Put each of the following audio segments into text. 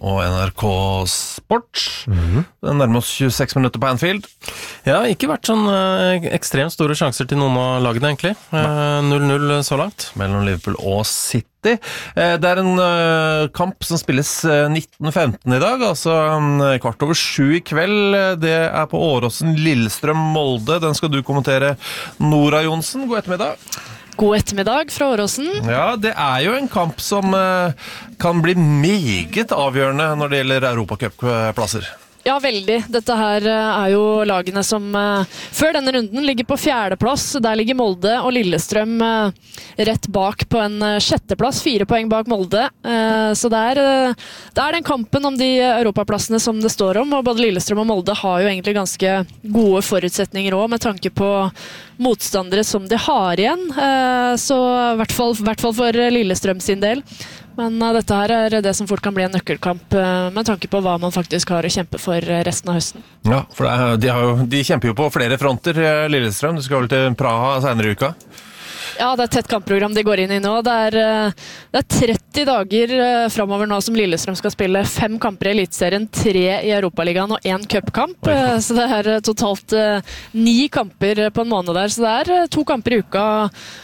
og NRK Sport. Det nærmer oss 26 minutter på Anfield. Ja, ikke vært sånn ekstremt store sjanser til noen av lagene egentlig. 0-0 så langt. Mellom Liverpool og City. Det en kamp som spilles 19.15 i dag, altså 7:15 i kveld. Det på Åråsen Lillestrøm-Molde. Den skal du kommentere, Nora Johnsen. God ettermiddag. God ettermiddag fra Åråsen. Ja, det jo en kamp som kan bli meget avgjørende når det gjelder Europacup-plasser. Ja, veldig. Dette her jo lagene som før denne runden ligger på 4. plass. Der ligger Molde og Lillestrøm rett bak på en 6. plass, 4 poeng bak Molde. Så det den kampen om de europaplassene som det står om, og både Lillestrøm og Molde har jo egentlig ganske gode forutsetninger også, med tanke på motstandere som de har igjen. Så i hvert fall for Lillestrøm sin del. Men dette her det som fort kan bli en nøkkelkamp med tanke på hva man faktisk har å kjempe for resten av høsten. Ja, for de kjemper jo på flere fronter, Lillestrøm. Du skal vel til Praha senere i uka? Ja, det et tett kampprogram de går inn i nå. Det er 30 dager fremover nå som Lillestrøm skal spille 5 kamper i Elitserien, 3 i Europaligaen og 1 cupkamp. Så det totalt 9 kamper på en måned der. Så det 2 kamper i uka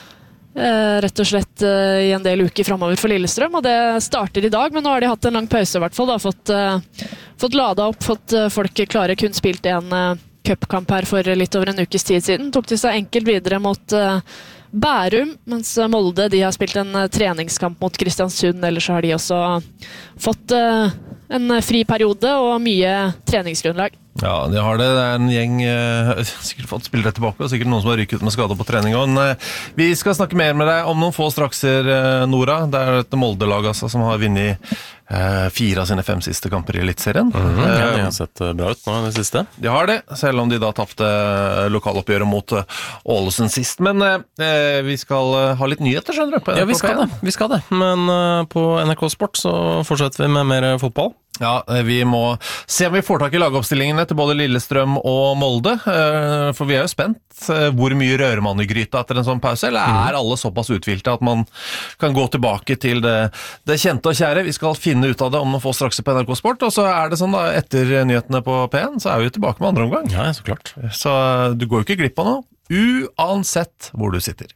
rett og slett i en del uker fremover for Lillestrøm, og det starter i dag, men nå har de hatt en lang pause i hvert fall, fått lada opp, fått folk klare, kun spilt en cupkamp her for litt over en ukes tid siden, tok de seg enkelt videre mot Bærum, mens Molde de har spilt en treningskamp mot Kristiansund, ellers så har de også fått en fri periode og mye treningsgrunnlag. Ja, de har det. Det en gjeng sikkert fått spillere tilbake, og sikkert noen som har rykket ut med skade på trening. Vi skal snakke mer med deg om noen få strakser, Nora. Det et Molde-lag altså, som har vunnet 4 av sine 5 siste kamper i Elitserien. Ja, de har sett bra ut nå i det siste. De har det, selv om de da tappte lokaloppgjøret mot Ålesund sist. Men vi skal ha litt nyheter, skjønner du? Ja, vi skal det. Men på NRK Sport så fortsetter vi med mer fotball. Ja, vi må se om vi får tak i lagoppstillingene til både Lillestrøm og Molde, for vi jo spent. Hvor mye rører man i gryta etter en sånn pause, eller alle såpass uthvilte at man kan gå tilbake til det kjente og kjære? Vi skal finne ut av det om noen få straks på NRK Sport, og så det sånn da, etter nyhetene på P1, så vi jo tilbake med andre omgang. Ja, så klart. Så du går jo ikke glipp av noe, uansett hvor du sitter.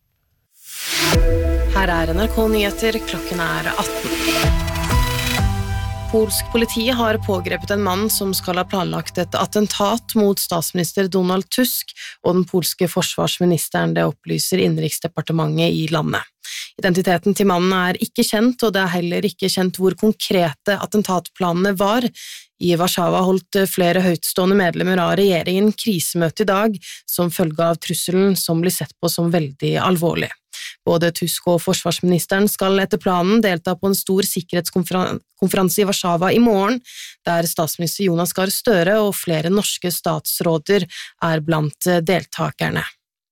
Her NRK Nyheter, klokken 18. Polsk politi har pågrepet en mann som skal ha planlagt et attentat mot statsminister Donald Tusk og den polske forsvarsministeren, det opplyser Innenriksdepartementet i landet. Identiteten til mannen ikke kjent, og det heller ikke kjent hvor konkrete attentatplanene var. I Warszawa holdt flere høytstående medlemmer av regjeringen krisemøte i dag som følge av trusselen som blir sett på som veldig alvorlig. Både Tusk og forsvarsministeren skal etter planen delta på en stor sikkerhetskonferanse i Warszawa i morgen, der statsminister Jonas Gahr Støre og flere norske statsråder blant deltakerne.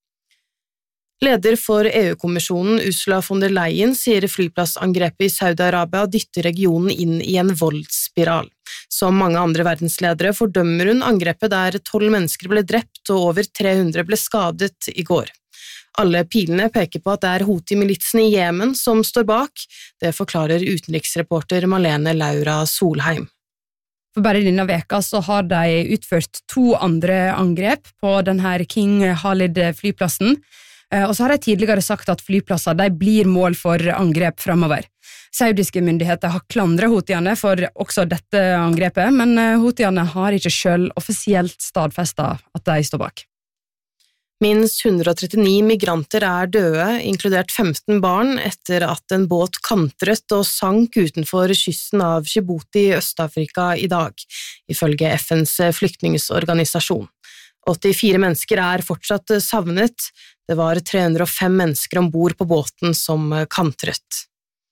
Leder for EU-kommisjonen Ursula von der Leyen sier flyplassangrepet i Saudi-Arabia dytter regionen inn i en voldsspiral. Som mange andre verdensledere fordømmer hun angrepet der 12 mennesker ble drept og over 300 ble skadet i går. Alle pilene peker på at det Houthi-militsen i Jemen som står bak. Det forklarer utenriksreporter Malene Laura Solheim. For bare denne veka så har de utført 2 andre angrep på denne King Khalid-flyplassen, og så har de tidligere sagt at flyplasser de blir mål for angrep fremover. Saudiske myndigheter har klandret Houthiene for også dette angrepet, men Houthiene har ikke selv offisielt stadfestet at de står bak. Minst 139 migranter døde, inkludert 15 barn, etter at en båt kantret og sank utenfor kysten av Djibouti i Øst-Afrika i dag, ifølge FNs flyktningsorganisasjon. 84 mennesker fortsatt savnet. Det var 305 mennesker ombord på båten som kantret.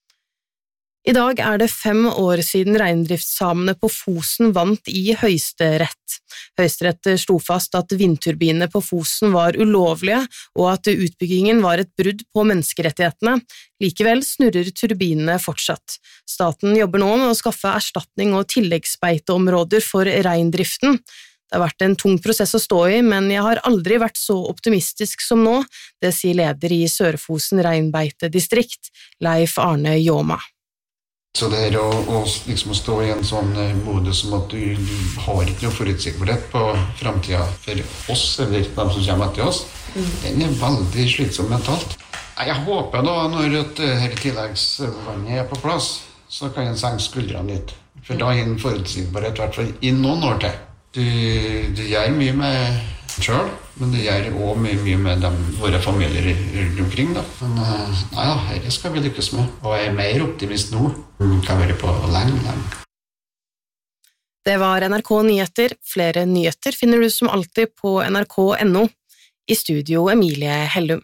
I dag det 5 år siden reindriftssamene på Fosen vant i Høyesterett. Høyesterett slo fast at vindturbinene på Fosen var ulovlige, og at utbyggingen var et brudd på menneskerettighetene. Likevel snurrer turbinene fortsatt. Staten jobber nå med å skaffe erstatning og tilleggsbeiteområder for reindriften. Det har vært en tung prosess å stå i, men jeg har aldri vært så optimistisk som nå, det sier leder i Sør-Fosen reinbeitedistrikt, Leif Arne Jåma. Så det her å liksom stå i en sånn modus som at du har ikke noe forutsigbarhet på fremtiden for oss, eller de som kommer etter oss, den veldig slitsom mentalt. Jeg håper da, når dette tilleggsvannet på plass, så kan en senke skuldrene litt. For da en forutsigbarhet, i hvert fall i noen år til. Du gjør mye med selv, men det gjør også mye med våre familier rundt omkring. Da. Men dette skal vi lykkes med, og jeg mer optimist nå. Kan være på lenge. Det var NRK Nyheter. Flere nyheter finner du som alltid på nrk.no. I studio Emilie Hellum.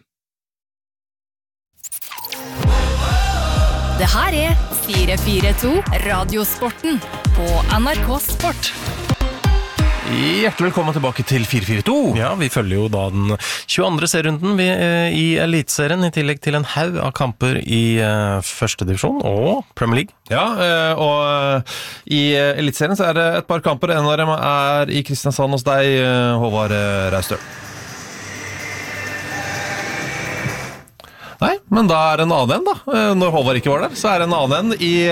Det her 442 Radiosporten på NRK Sport. Hjertelig velkommen tilbake til 442. Ja, vi følger jo da den 22. serierunden i Elitserien, i tillegg til en haug av kamper i første divisjon og Premier League. Ja, og i Elitserien så det et par kamper. En av dem i Kristiansand hos deg, Håvard Raustøl. Nei, men da det en annen da. Når Håvard ikke var der, så det en annen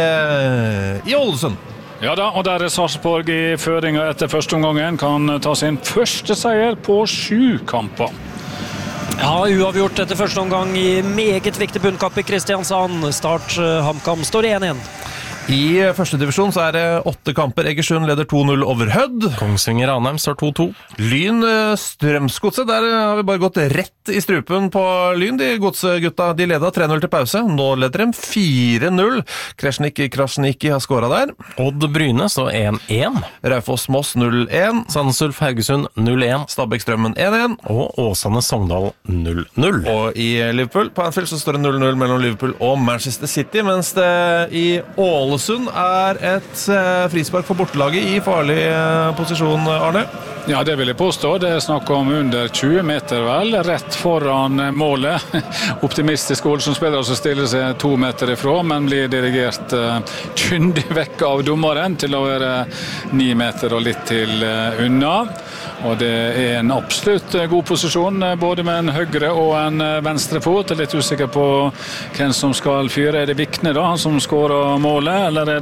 i Ålesund. Ja da, og der Sarpsborg i føringen etter første omgangen kan ta sin første seier på 7 kamper. Ja, uavgjort etter første omgang i meget viktig bunnkamp i Kristiansand. Start HamKam står 1-1. I første divisjon så det 8 kamper. Egersund leder 2-0 over Hødd. Kongsvinger Ranheim står 2-2. Lyn Strømsgodset, der har vi bare gått rett i strupen på Lyn. De godsgutta, de leder 3-0 til pause. Nå leder de 4-0. Krasniki har skåret der. Odd Bryne står 1-1. Raufoss Moss 0-1. Sandnes Haugesund 0-1. Stabæk Strømmen 1-1. Og Åsane Sogndal 0-0. Og i Liverpool, på Anfield, så står det 0-0 mellom Liverpool og Manchester City, mens det i Ålesund et frispark for bortelaget i farlig posisjon, Arne. Ja, det vil jeg påstå. Det snakk om under 20 meter vel, rett foran målet. Optimistisk Ålesund-spillere som stiller seg 2 meter ifra, men blir dirigert kyndig vekk av dommeren til å være 9 meter og litt til unna. Og det en absolutt god posisjon, både med en høyre og en venstre fot. Jeg litt usikker på hvem som skal fyre. Det Vikne da, han som skårer målet, eller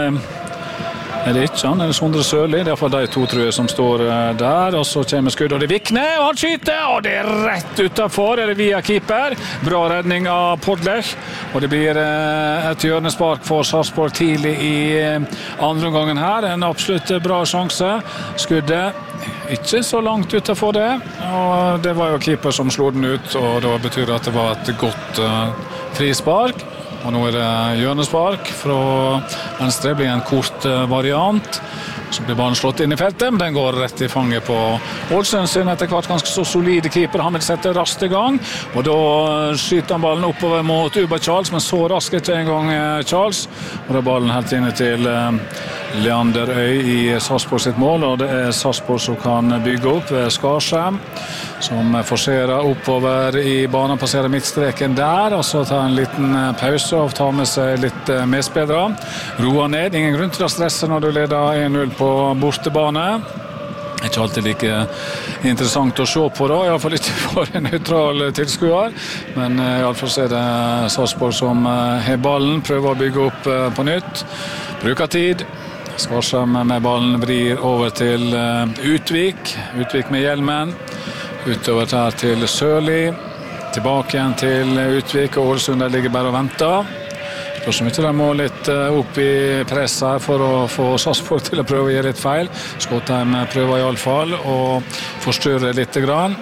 det ikke han, eller Sondre Sørli? Det i hvert fall de 2, tror jeg, som står der. Og så kommer skudd, og det Vikne, og han skyter, og det rett utenfor, det via keeper. Bra redning av Podlech, og det blir et hjørnespark for Sarpsborg tidlig i andre omgangen her. En absolutt bra sjanse. Skuddet ikke så langt utenfor det, og det var jo keeper som slo den ut, og da betyr det at det var et godt frispark. Og nå det hjørnespark fra venstre, blir en kort variant. Så blir ballen slått inn i feltet, men den går rett i fanget på Ålesund sin etter hvert ganske så solide keeper. Han vil sette raskt i gang, og da skyter han ballen oppover mot Uba Charles, men så raskt ikke en gang Charles. Og da ballen helt inne til Leander Øy i Sarpsborg sitt mål, og det Sarpsborg som kan bygge opp ved Skarsheim, som forserer oppover i banen, passerer midtstreken der, og så tar en liten pause og tar med seg litt medspillere. Roer ned, ingen grunn til å stresse når du leder 1-0 på bortebane. Ikke alltid like interessant å se på da, i hvert fall ikke for en neutral tilskuer, men i alle fall så det Sarpsborg som har ballen, prøver å bygge opp på nytt, bruker tid. Skarsheim med ballen vrir over til Utvik med hjelmen, utover her til Sørli, tilbake igjen til Utvik, og Ålesund der ligger bare og venter. Som ikke de må litt opp i press her for å få Sarpsborg til å prøve å gjøre litt feil. Skottheim prøver i alle fall å forstyrre litt grann.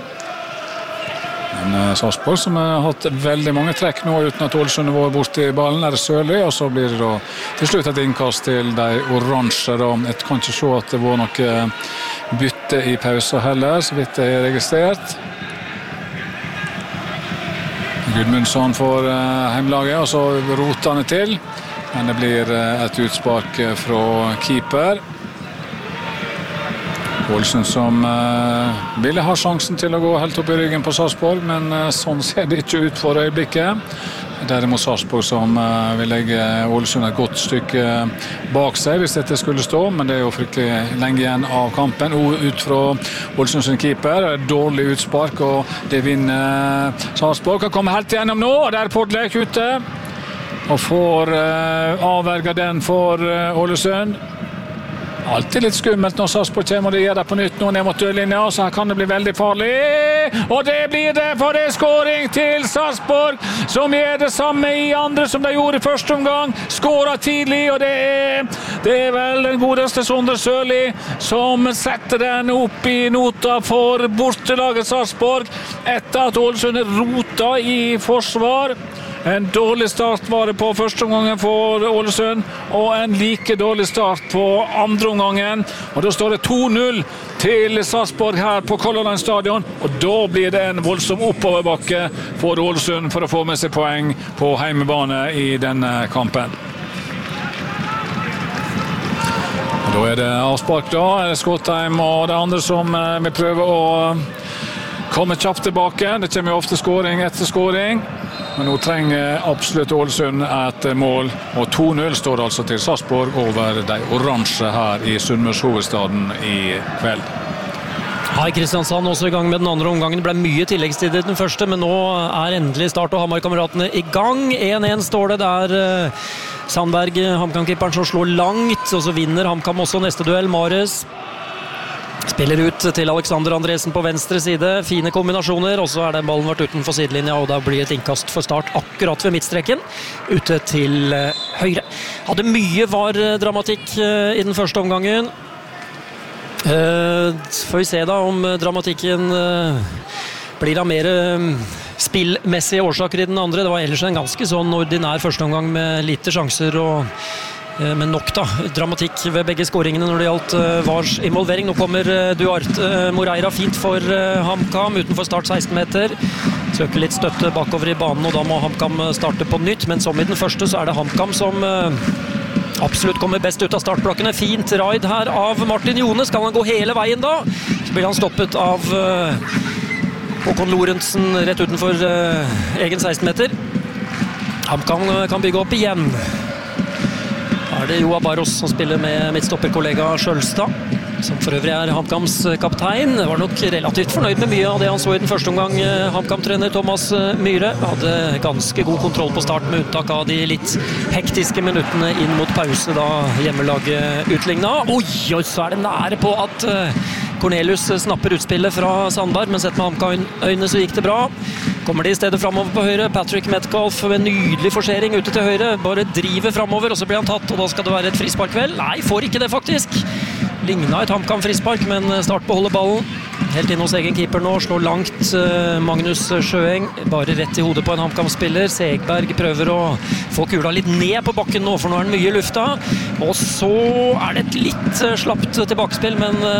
Men Sarpsborg som har hatt veldig mange trekk nå uten at Ålesund var borte i ballen, det Sørli, og så blir det da til slutt et innkast til de oransje. Jeg kan ikke se at det var noe bytte i pausen heller, så vidt jeg har registrert. Gudmundsson får heimlaget, og så roter han det til. Men det blir et utspark fra keeper. Ålesund som ville ha sjansen til å gå helt opp i ryggen på Sarpsborg, men sånn ser det ikke ut for øyeblikket. Derimot Sarpsborg som vil legge Ålesund et godt stykke bak seg hvis dette skulle stå, men det jo fryktelig lenge igjen av kampen. Ut fra Ålesund sin keeper, dårlig utspark, og det vinner Sarpsborg. Kan komme helt igjennom nå, og der Podlech ute. og får avverget den for Ålesund. Alltid litt skummelt når Sarpsborg kommer, og det gjør det på nytt nå ned mot dørlinja, så her kan det bli veldig farlig. Og det blir det, for det er skåring til Sarpsborg, som gjør det samme i andre som de gjorde i første omgang. Skåret tidlig, og det er vel den godeste Sondre Sørli som setter den opp i nota for bortelaget Sarpsborg, etter at Ålesund rota i forsvar. En dårlig start var det på første omgangen for Ålesund, og en like dårlig start på andre omgangen. Og da står det 2-0 til Sarpsborg her på Color Line stadion, og da blir det en voldsom oppoverbakke for Ålesund for å få med seg poeng på heimebane i denne kampen. Da er det avspark da, Skottheim og det andre som vil prøve å komme kjapt tilbake. Det kommer jo ofte skåring etter skåring. Men nå trenger absolutt Ålesund et mål, og 2-0 står altså til Sarpsborg over de oransje her i Sunnmørshovedstaden i kveld. Hei, Kristiansand også i gang med den andre omgangen. Det ble mye tilleggstid i den første, men nå er endelig Start og Hamar-kameratene i gang. 1-1 står det der. Sandberg, HamKam-keeperen, som slår langt, og så vinner HamKam også neste duell. Mares spiller ut til Alexander Andresen på venstre side. Fine kombinasjoner, og så er den ballen vært utenfor sidelinja, og da blir et innkast for Start akkurat ved midtstreken, ute til høyre. Hadde mye VAR-dramatikk i den første omgangen. Får vi se da om dramatikken blir av mer spillmessige årsaker i den andre. Det var ellers en ganske sånn ordinær første omgang med lite sjanser men nok da, dramatikk ved begge skåringene når det gjaldt VARs involvering. Nå kommer Duarte Moreira fint for HamKam utenfor Start 16 meter. Søker litt støtte bakover i banen, og da må HamKam starte på nytt. Men som i den første så er det HamKam som absolutt kommer best ut av startblokkene. Fint ride her av Martin Jone. Skal han gå hele veien da? Så blir han stoppet av Håkon Lorentzen rett utenfor egen 16 meter. HamKam kan bygge opp igjen. Er det Joa Barros som spiller med midtstopperkollega Skjølstad, som for øvrig er HamKams kaptein. Var nok relativt fornøyd med mye av det han så i den første omgang. HamKam-trener Thomas Myhre hadde ganske god kontroll på start, med unntak av de litt hektiske minuttene inn mot pause da hjemmelaget utligna. Oi, så er det nære på at Cornelius snapper utspillet fra Sandberg, men sett med HamKam-øyne så gikk det bra. Kommer de i stedet fremover på høyre. Patrick Metcalf med en nydelig forsering ute til høyre. Bare driver fremover, og så blir han tatt, og da skal det være et frispark vel? Nei, får ikke det faktisk. Lignet et HamKam-frispark, men Start beholder ballen. Helt inn hos egen keeper nå, slår langt Magnus Sjøeng. Bare rett i hodet på en HamKam-spiller. Segberg prøver å få kula litt ned på bakken nå, for nå er den mye i lufta. Og så er det et litt slapt tilbakespill,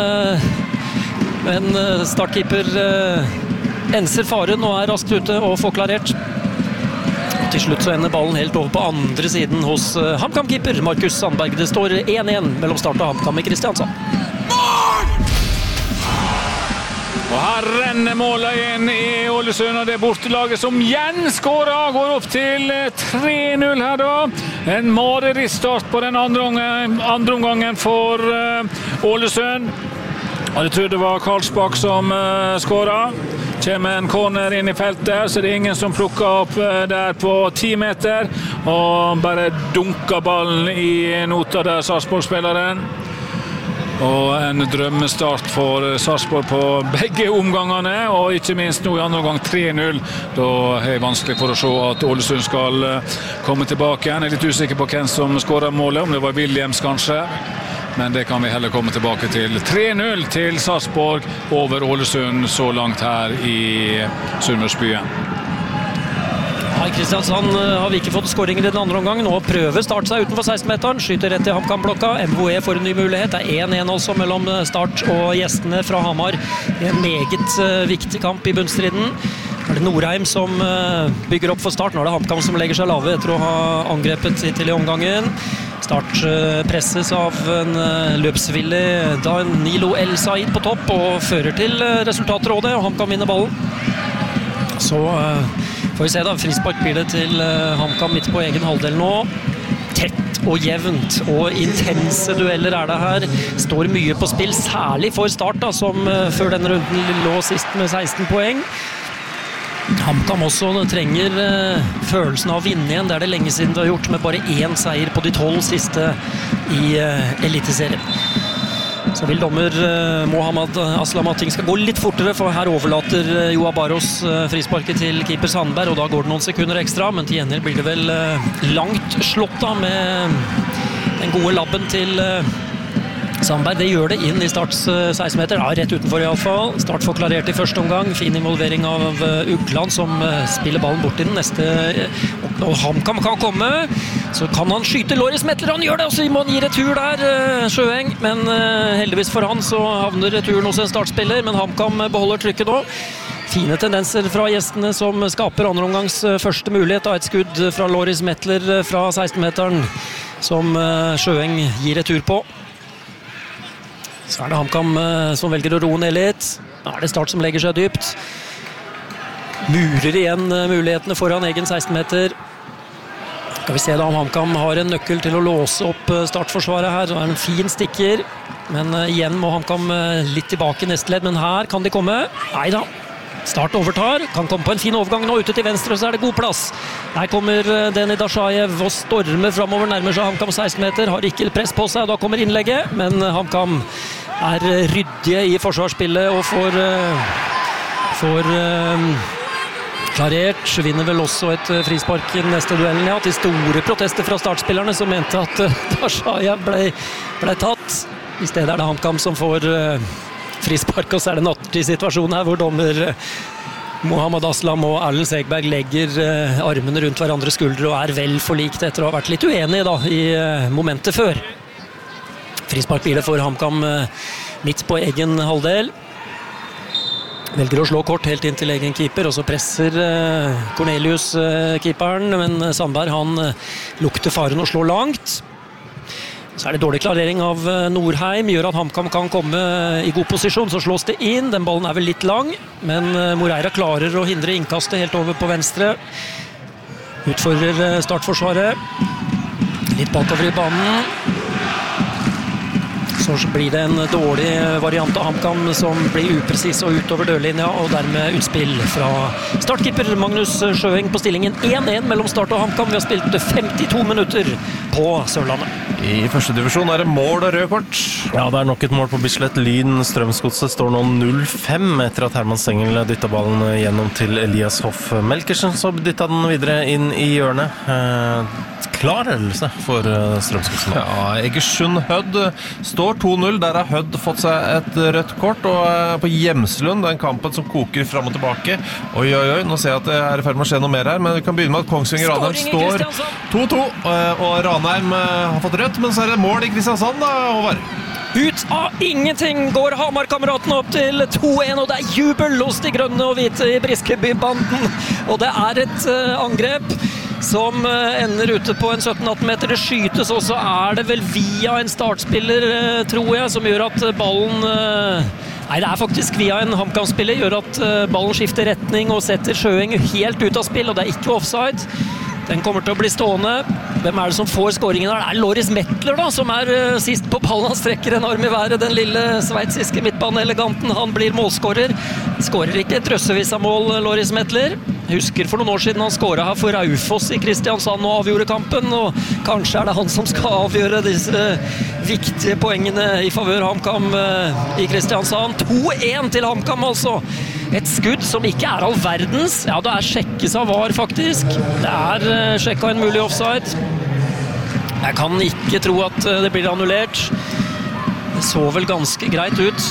men Start-keeper enser faren og er raskt ute og får klarert. Og til slutt så ender ballen helt over på andre siden hos HamKam-keeper Markus Sandberg. Det står 1-1 mellom Start og HamKam i Kristiansand. Og her renner målet inn i Ålesund, og det bortelaget som igjen skårer, går opp til 3-0 her da. En marerittstart på den andre omgangen for Ålesund. Og jeg tror det var Karlsbakk som skåret. Kommer en corner inn i feltet, så det er ingen som plukker opp der på 10 meter, og bare dunker ballen i nota der Sarpsborg-spilleren. Og en drømmestart for Sarpsborg på begge omgangene, og ikke minst nå i andre omgang 3-0. Da er det vanskelig for å se at Ålesund skal komme tilbake igjen. Jeg er litt usikker på hvem som skåret målet, om det var Williams kanskje. Men det kan vi heller komme tilbake til. 3-0 til Sarpsborg over Ålesund så langt her i Sunnmørsbyen. Ja, Kristiansand har vi ikke fått skåringer i den andre omgang. Nå prøver Start seg utenfor 16-meteren, skyter rett til HamKam-blokka. MVE får en ny mulighet. Det er 1-1 altså mellom Start og gjestene fra Hamar. Det er en meget viktig kamp i bunnstriden. Er det Norheim som bygger opp for Start. Nå er det HamKam som legger seg lave etter å ha angrepet til i omgangen. Start presses av en løpsvillig Danilo El Said på topp og fører til resultatrådet, og HamKam vinner ballen. Så får vi se da, frispark blir det til HamKam midt på egen halvdel nå. Tett og jevnt og intense dueller er det her. Står mye på spill, særlig for Start da, som før denne runden lå sist med 16 poeng. HamKam også trenger følelsen av å vinne igjen. Det er det lenge siden de har gjort, med bare 1 seier på de 12 siste i Eliteserien. Så vil dommer Mohammed Aslam at ting skal gå litt fortere, for her overlater Joa Barros frisparket til keeper Sandberg, og da går det noen sekunder ekstra, men til gjengjeld blir det vel langt slått da, med den gode labben til Sandberg. Det gjør det inn i Starts 16-meter, ja, rett utenfor i alle fall. Start får klarert i første omgang, fin involvering av Ugland som spiller ballen bort til den neste, og HamKam kan komme, så kan han skyte Loris Metler, han gjør det, og så må han gi retur der, Sjøeng, men heldigvis for han så havner returen hos en startspiller, men HamKam beholder trykket nå. Fine tendenser fra gjestene som skaper andre omgangs første mulighet av et skudd fra Loris Metler fra 16-meteren, som Sjøeng gir retur på. Så er det HamKam som velger å roe ned litt. Da er det Start som legger seg dypt. Murer igjen mulighetene foran egen 16-meter. Skal vi se da om HamKam har en nøkkel til å låse opp startforsvaret her. Det er en fin stikker, men igjen må HamKam litt tilbake i neste ledd. Men her kan de komme. Neida. Start overtar, kan komme på en fin overgang nå ute til venstre, og så er det god plass. Her kommer Deni Dashajev og stormer fremover, nærmer seg HamKam 16-meter, har ikke press på seg, da kommer innlegget, men HamKam er ryddige i forsvarsspillet og får klarert. Vinner vel også et frispark i den neste duellen, ja, til store protester fra startspillerne som mente at Dashajev ble tatt. I stedet er det HamKam som får frispark, og så er det en nattertid situasjon her hvor dommer Mohammed Aslam og Erlend Segberg legger armene rundt hverandres skuldre og er vel forlikt etter å ha vært litt uenige da, i momentet før. Frispark blir det for HamKam midt på egen halvdel. Velger å slå kort helt inn til egen keeper, og så presser Cornelius keeperen, men Sandberg han lukter faren og slår langt. Så er det dårlig klarering av Norheim, gjør at HamKam kan komme i god posisjon, så slås det inn. Den ballen er vel litt lang, men Moreira klarer å hindre innkastet helt over på venstre. Utfordrer startforsvaret. Litt bakover i banen. Så blir det en dårlig variant av HamKam som blir upresis og utover dørlinja, og dermed utspill fra startkeeper Magnus Sjøeng på stillingen 1-1 mellom Start og HamKam. Vi har spilt 52 minutter på Sørlandet. I første divisjon er det mål og rød kort. Ja, det er nok et mål på Bislett. Lyn Strømsgodset står nå 0-5 etter at Herman Stengel dyttet ballen gjennom til Elias Hoff Melkersen, så dyttet den videre inn i hjørnet. Klar ledelse for Strømsgodset. Ja, Egersund Hødd står 2-0. Der har Hødd fått seg et rødt kort, og på Hjemslund, den kampen som koker frem og tilbake. Oi, nå ser jeg at det er i ferd med å skje noe mer her, men vi kan begynne med at Kongsvinger Ranheim står 2-2, og Ranheim har fått rødt, men så er det mål i Kristiansand da, Håvard. Ut av ingenting går Hamar-kameratene opp til 2-1, og det er jubel hos de grønne og hvite i Briskeby-banden. Og det er et angrep som ender ute på en 17-18 meter. Det skytes, og så er det vel via en startspiller, tror jeg, som gjør at ballen... Nei, det er faktisk via en HamKam-spiller, gjør at ballen skifter retning og setter Sjøeng helt ut av spill, og det er ikke offside. Den kommer til å bli stående. Hvem er det som får skåringen her? Det er Loris Metler da, som er sist på ballen. Han strekker en arm i været, den lille sveitsiske midtbaneeleganten. Han blir målskårer. Skårer ikke et drøssevis av mål, Loris Metler. Husker for noen år siden han skåret her for Raufoss i Kristiansand og avgjorde kampen, og kanskje er det han som skal avgjøre disse viktige poengene i favør HamKam i Kristiansand. 2-1 til HamKam altså. Et skudd som ikke er all verdens. Ja, det er sjekkes av VAR faktisk. Det er sjekket en mulig offside. Jeg kan ikke tro at det blir annullert. Det så vel ganske greit ut.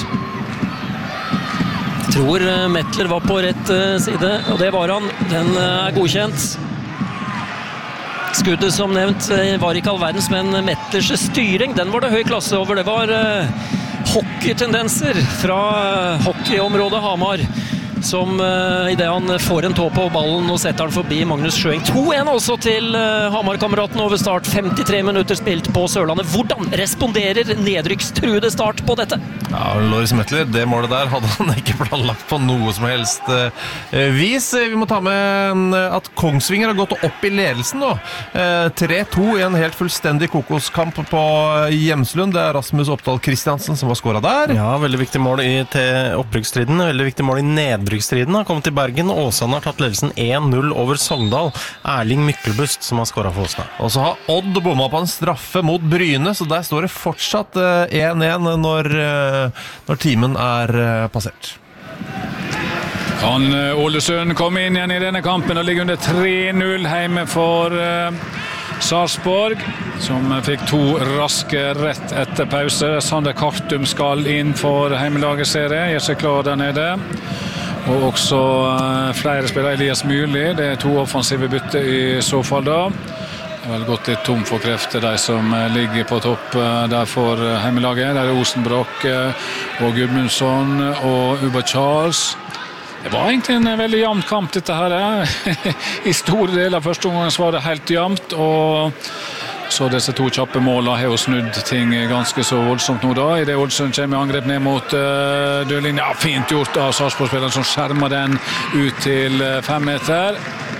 Jeg tror Metler var på rett side, og det var han. Den er godkjent. Skuddet som nevnt var ikke all verdens, men Metlers styring, den var det høy klasse over. Det var hockeytendenser fra hockeyområdet Hamar, som i det han får en tå på ballen og setter den forbi Magnus Sjøeng. 2-1 også til Hamar-kameraten over Start. 53 minutter spilt på Sørlandet. Hvordan responderer nedrykkstruede Start på dette? Ja, Loris Metler, det målet der hadde han ikke planlagt på noe som helst vis. Vi må ta med at Kongsvinger har gått opp i ledelsen nå. 3-2 i en helt fullstendig kokoskamp på Hjemslund. Det er Rasmus Oppdal Kristiansen som har skåret der. Ja, veldig viktig mål i opprykksstriden. Veldig viktig mål i nedrykk nedrykksstriden har kommet til Bergen. Åsane har tatt ledelsen 1-0 over Sogndal. Erling Myklebust som har skåret for Åsane. Og så har Odd bommet på en straffe mot Bryne, så der står det fortsatt 1-1 når timen er passert. Kan Ålesund komme inn igjen i denne kampen og ligge under 3-0 hjemme for Sarpsborg, som fikk 2 raske rett etter pause. Sander Kartum skal inn for hjemmelagerserie, gjør seg klar der nede. Og også flere spillere, Elias Myrli, det er 2 offensive bytte i så fall da. Det har vel gått litt tom for krefter, de som ligger på topp der for hjemmelaget. Der er Osenbrokk og Gudmundsson og Uba Charles. Det var egentlig en veldig jevn kamp dette her. I store deler av første omgang var det helt jevnt, og så disse 2 kjappe målene har jo snudd ting ganske så voldsomt nå da. I det Ålesund kommer i angrep ned mot dørlinjen. Ja, fint gjort av Sarpsborg-spilleren som skjermer den ut til 5 meter.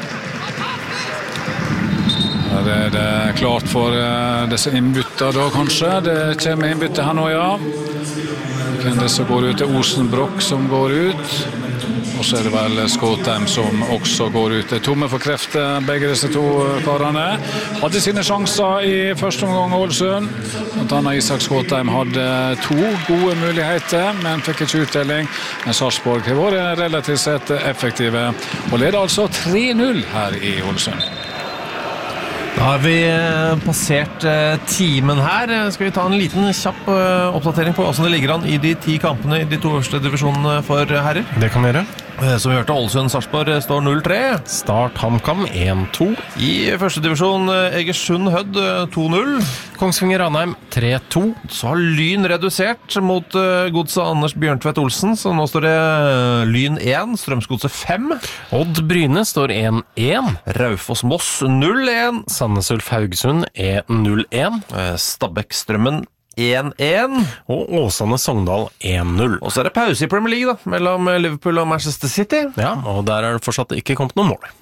Her er det klart for disse innbytter da, kanskje. Det kommer innbytter her nå, ja. Hvem det som går ut er Osenbrokk som går ut. Og så er det vel Skåtheim som også går ut. Det er tomme for krefter, begge disse 2 karene. Hadde sine sjanser i første omgang Ålesund. Blant annet Isak Skåtheim hadde 2 gode muligheter, men fikk ikke utdeling. Men Sarpsborg har vært relativt sett effektive, og leder altså 3-0 her i Ålesund. Da har vi passert timen her. Skal vi ta en liten kjapp oppdatering på hvordan det ligger an i de 10 kampene i de 2 øverste divisjonene for herrer? Det kan vi gjøre. Som vi hørte, Ålesund-Sarpsborg står 0-3. Start HamKam 1-2. I første divisjon Egersund-Hødd 2-0. Kongsvinger-Ranheim 3-2. Så har Lyn redusert mot godset Anders Bjørntvedt Olsen, så nå står det Lyn 1, Strømsgodset 5. Odd-Bryne står 1-1. Raufoss-Moss 0-1. Sandnes-Ulf Haugesund 1-0-1. Stabæk-Strømmen 1-1. Og Åsane-Sogndal 1-0. Og så er det pause i Premier League da, mellom Liverpool og Manchester City. Ja, og der er det fortsatt ikke kommet noen mål.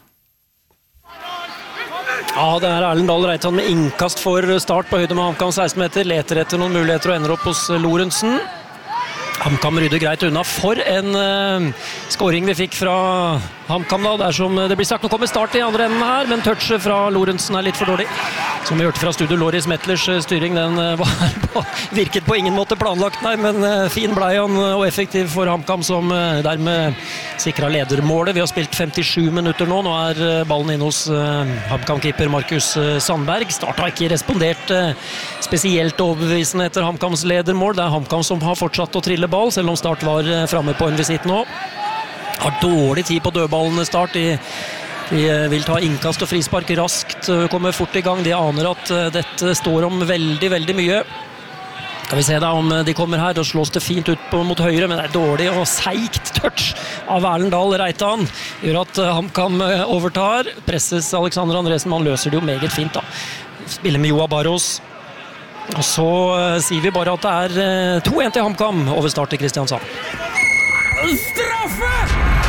Ja, det er Erlend Dahl Reitan med innkast for start på høyde med HamKam 16 meter. Leter etter noen muligheter og ender opp hos Lorentzen. HamKam rydder greit unna. For en scoring vi fikk fra HamKam da. Det er som det blir sagt, nå kommer start i andre enden her, men touchet fra Lorentzen er litt for dårlig. Som vi hørte fra studio, Loris Metlers styring, den virket på ingen måte planlagt, nei, men fin blei han og effektiv for HamKam, som dermed sikret ledermålet. Vi har spilt 57 minutter nå. Nå er ballen inne hos HamKam-keeper Markus Sandberg. Start har ikke respondert spesielt overbevisende etter HamKams ledermål. Det er HamKam som har fortsatt å trille ball, selv om Start var fremme på en visitt nå. Har dårlig tid på dødballene Start. De vil ta innkast og frispark raskt, kommer fort i gang. De aner at dette står om veldig, veldig mye. Skal vi se da om de kommer her, og slås det fint ut mot høyre, men det er dårlig og seigt touch av Erlend Dahl Reitan. Gjør at HamKam overtar. Presses Alexander Andresen, man løser det jo meget fint da. Spiller med Joa Barros. Og så sier vi bare at det er 2-1 til HamKam over Start i Kristiansand. Straffe!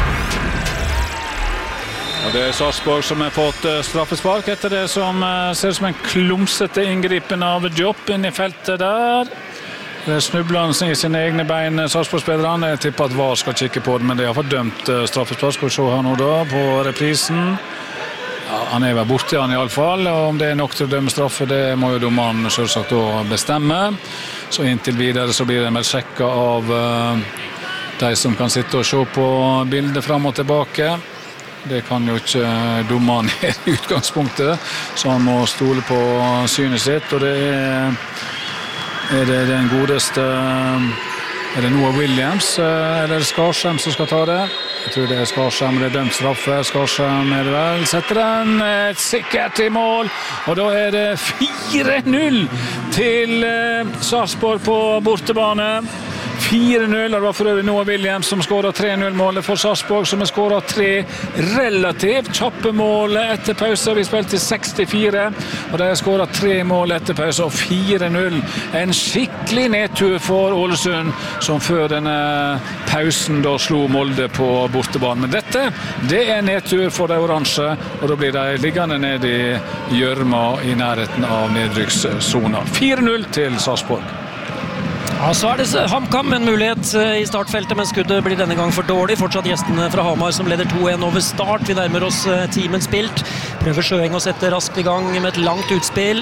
Og det er Sarpsborg som har fått straffespark etter det som ser ut som en klumsete inngripen av Jobb inn i feltet der. Det snubler han i sine egne bein, Sarpsborg-spillerne. Jeg tipper at VAR skal kikke på det, men det har fått dømt straffespark. Skal vi se her nå da, på reprisen. Ja, han er vel borte han i alle fall, og om det er nok til å dømme straffe, det må jo dommeren selvsagt da bestemme. Så inntil videre så blir det vel sjekket av de som kan sitte og se på bildet frem og tilbake. Det kan jo ikke dommeren i utgangspunktet, så han må stole på synet sitt, og det er det den godeste, er det Noah Williams, eller er det Skarsheim som skal ta det? Jeg tror det er Skarsheim, det er dømt straffe. Skarsheim er det vel, setter den sikkert i mål, og da er det 4-0 til Sarpsborg på bortebane. 4-0, og det var for øvrig Noah Williams som skåret 3-0-målet for Sarpsborg, som har skåret 3 relativt kjappe mål etter pause. Vi spilte 64, og de har skåret 3 mål etter pause, og 4-0. En skikkelig nedtur for Ålesund, som før denne pausen da slo Molde på bortebane. Men dette, det er nedtur for de oransje, og da blir de liggende ned i gjørma i nærheten av nedrykkssona. 4-0 til Sarpsborg. Ja, så det HamKam en mulighet i startfeltet, men skuddet blir denne gang for dårlig. Fortsatt gjestene fra Hamar som leder 2-1 over start. Vi nærmer oss timen spilt. Prøver Sjøeng å sette raskt i gang med et langt utspill.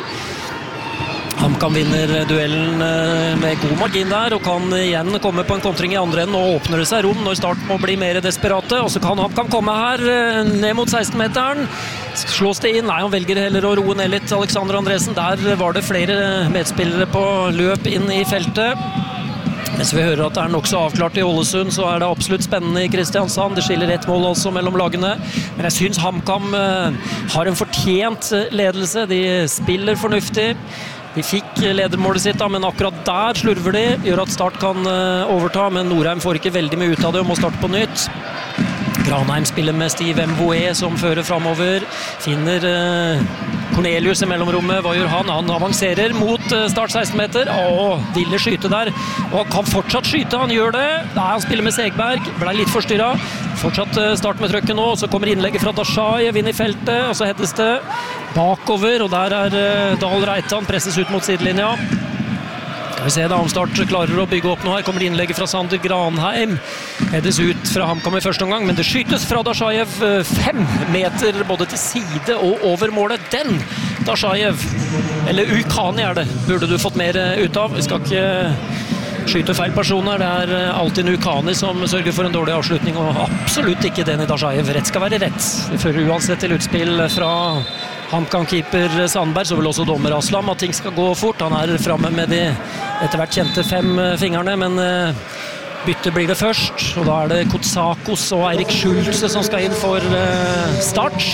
HamKam vinner duellen med god margin der, og kan igjen komme på en kontring i andre enden. Nå åpner det seg rom når Start må bli mer desperate, og så kan HamKam komme her ned mot 16-meteren. Slås det inn? Nei, han velger heller å roe ned litt. Alexander Andresen, der var det flere medspillere på løp inn i feltet. Mens vi hører at det nok så avklart i Ålesund, så det absolutt spennende i Kristiansand. Det skiller ett mål altså mellom lagene. Men jeg synes HamKam har en fortjent ledelse. De spiller fornuftig. De fikk ledermålet sitt, men akkurat der slurver de. Gjør at Start kan overta, men Norheim får ikke veldig mye ut av det og må starte på nytt. Granheim spiller med Steve Mvoe som fører fremover. Finner Cornelius i mellomrommet. Hva gjør han? Han avanserer mot Start 16 meter. Ville skyte der. Og kan fortsatt skyte, han gjør det. Nei, han spiller med Segberg. Ble litt forstyrret. Fortsatt Start med trøkket nå. Så kommer innlegget fra Dashayev inn i feltet. Og så hettes det bakover. Og der Dahl Reitan presses ut mot sidelinja. Skal vi se da om Start klarer å bygge opp nå her. Kommer innlegget fra Sander Granheim. Hedes ut fra HamKam i første omgang, men det skytes fra Dashayev 5 meter både til side og over målet. Den Dashayev, eller Ukani det, burde du fått mer ut av. Vi skal ikke skyte feil personer. Det alltid Ukani som sørger for en dårlig avslutning, og absolutt ikke den i Dashayev. Rett skal være rett. Det fører uansett til utspill fra HamKam-keeper Sandberg, så vil også dommer Aslam at ting skal gå fort. Han fremme med de etter hvert kjente 5 fingrene, men bytte blir det først. Og da det Kotsakos og Eirik Schulze som skal inn for Start.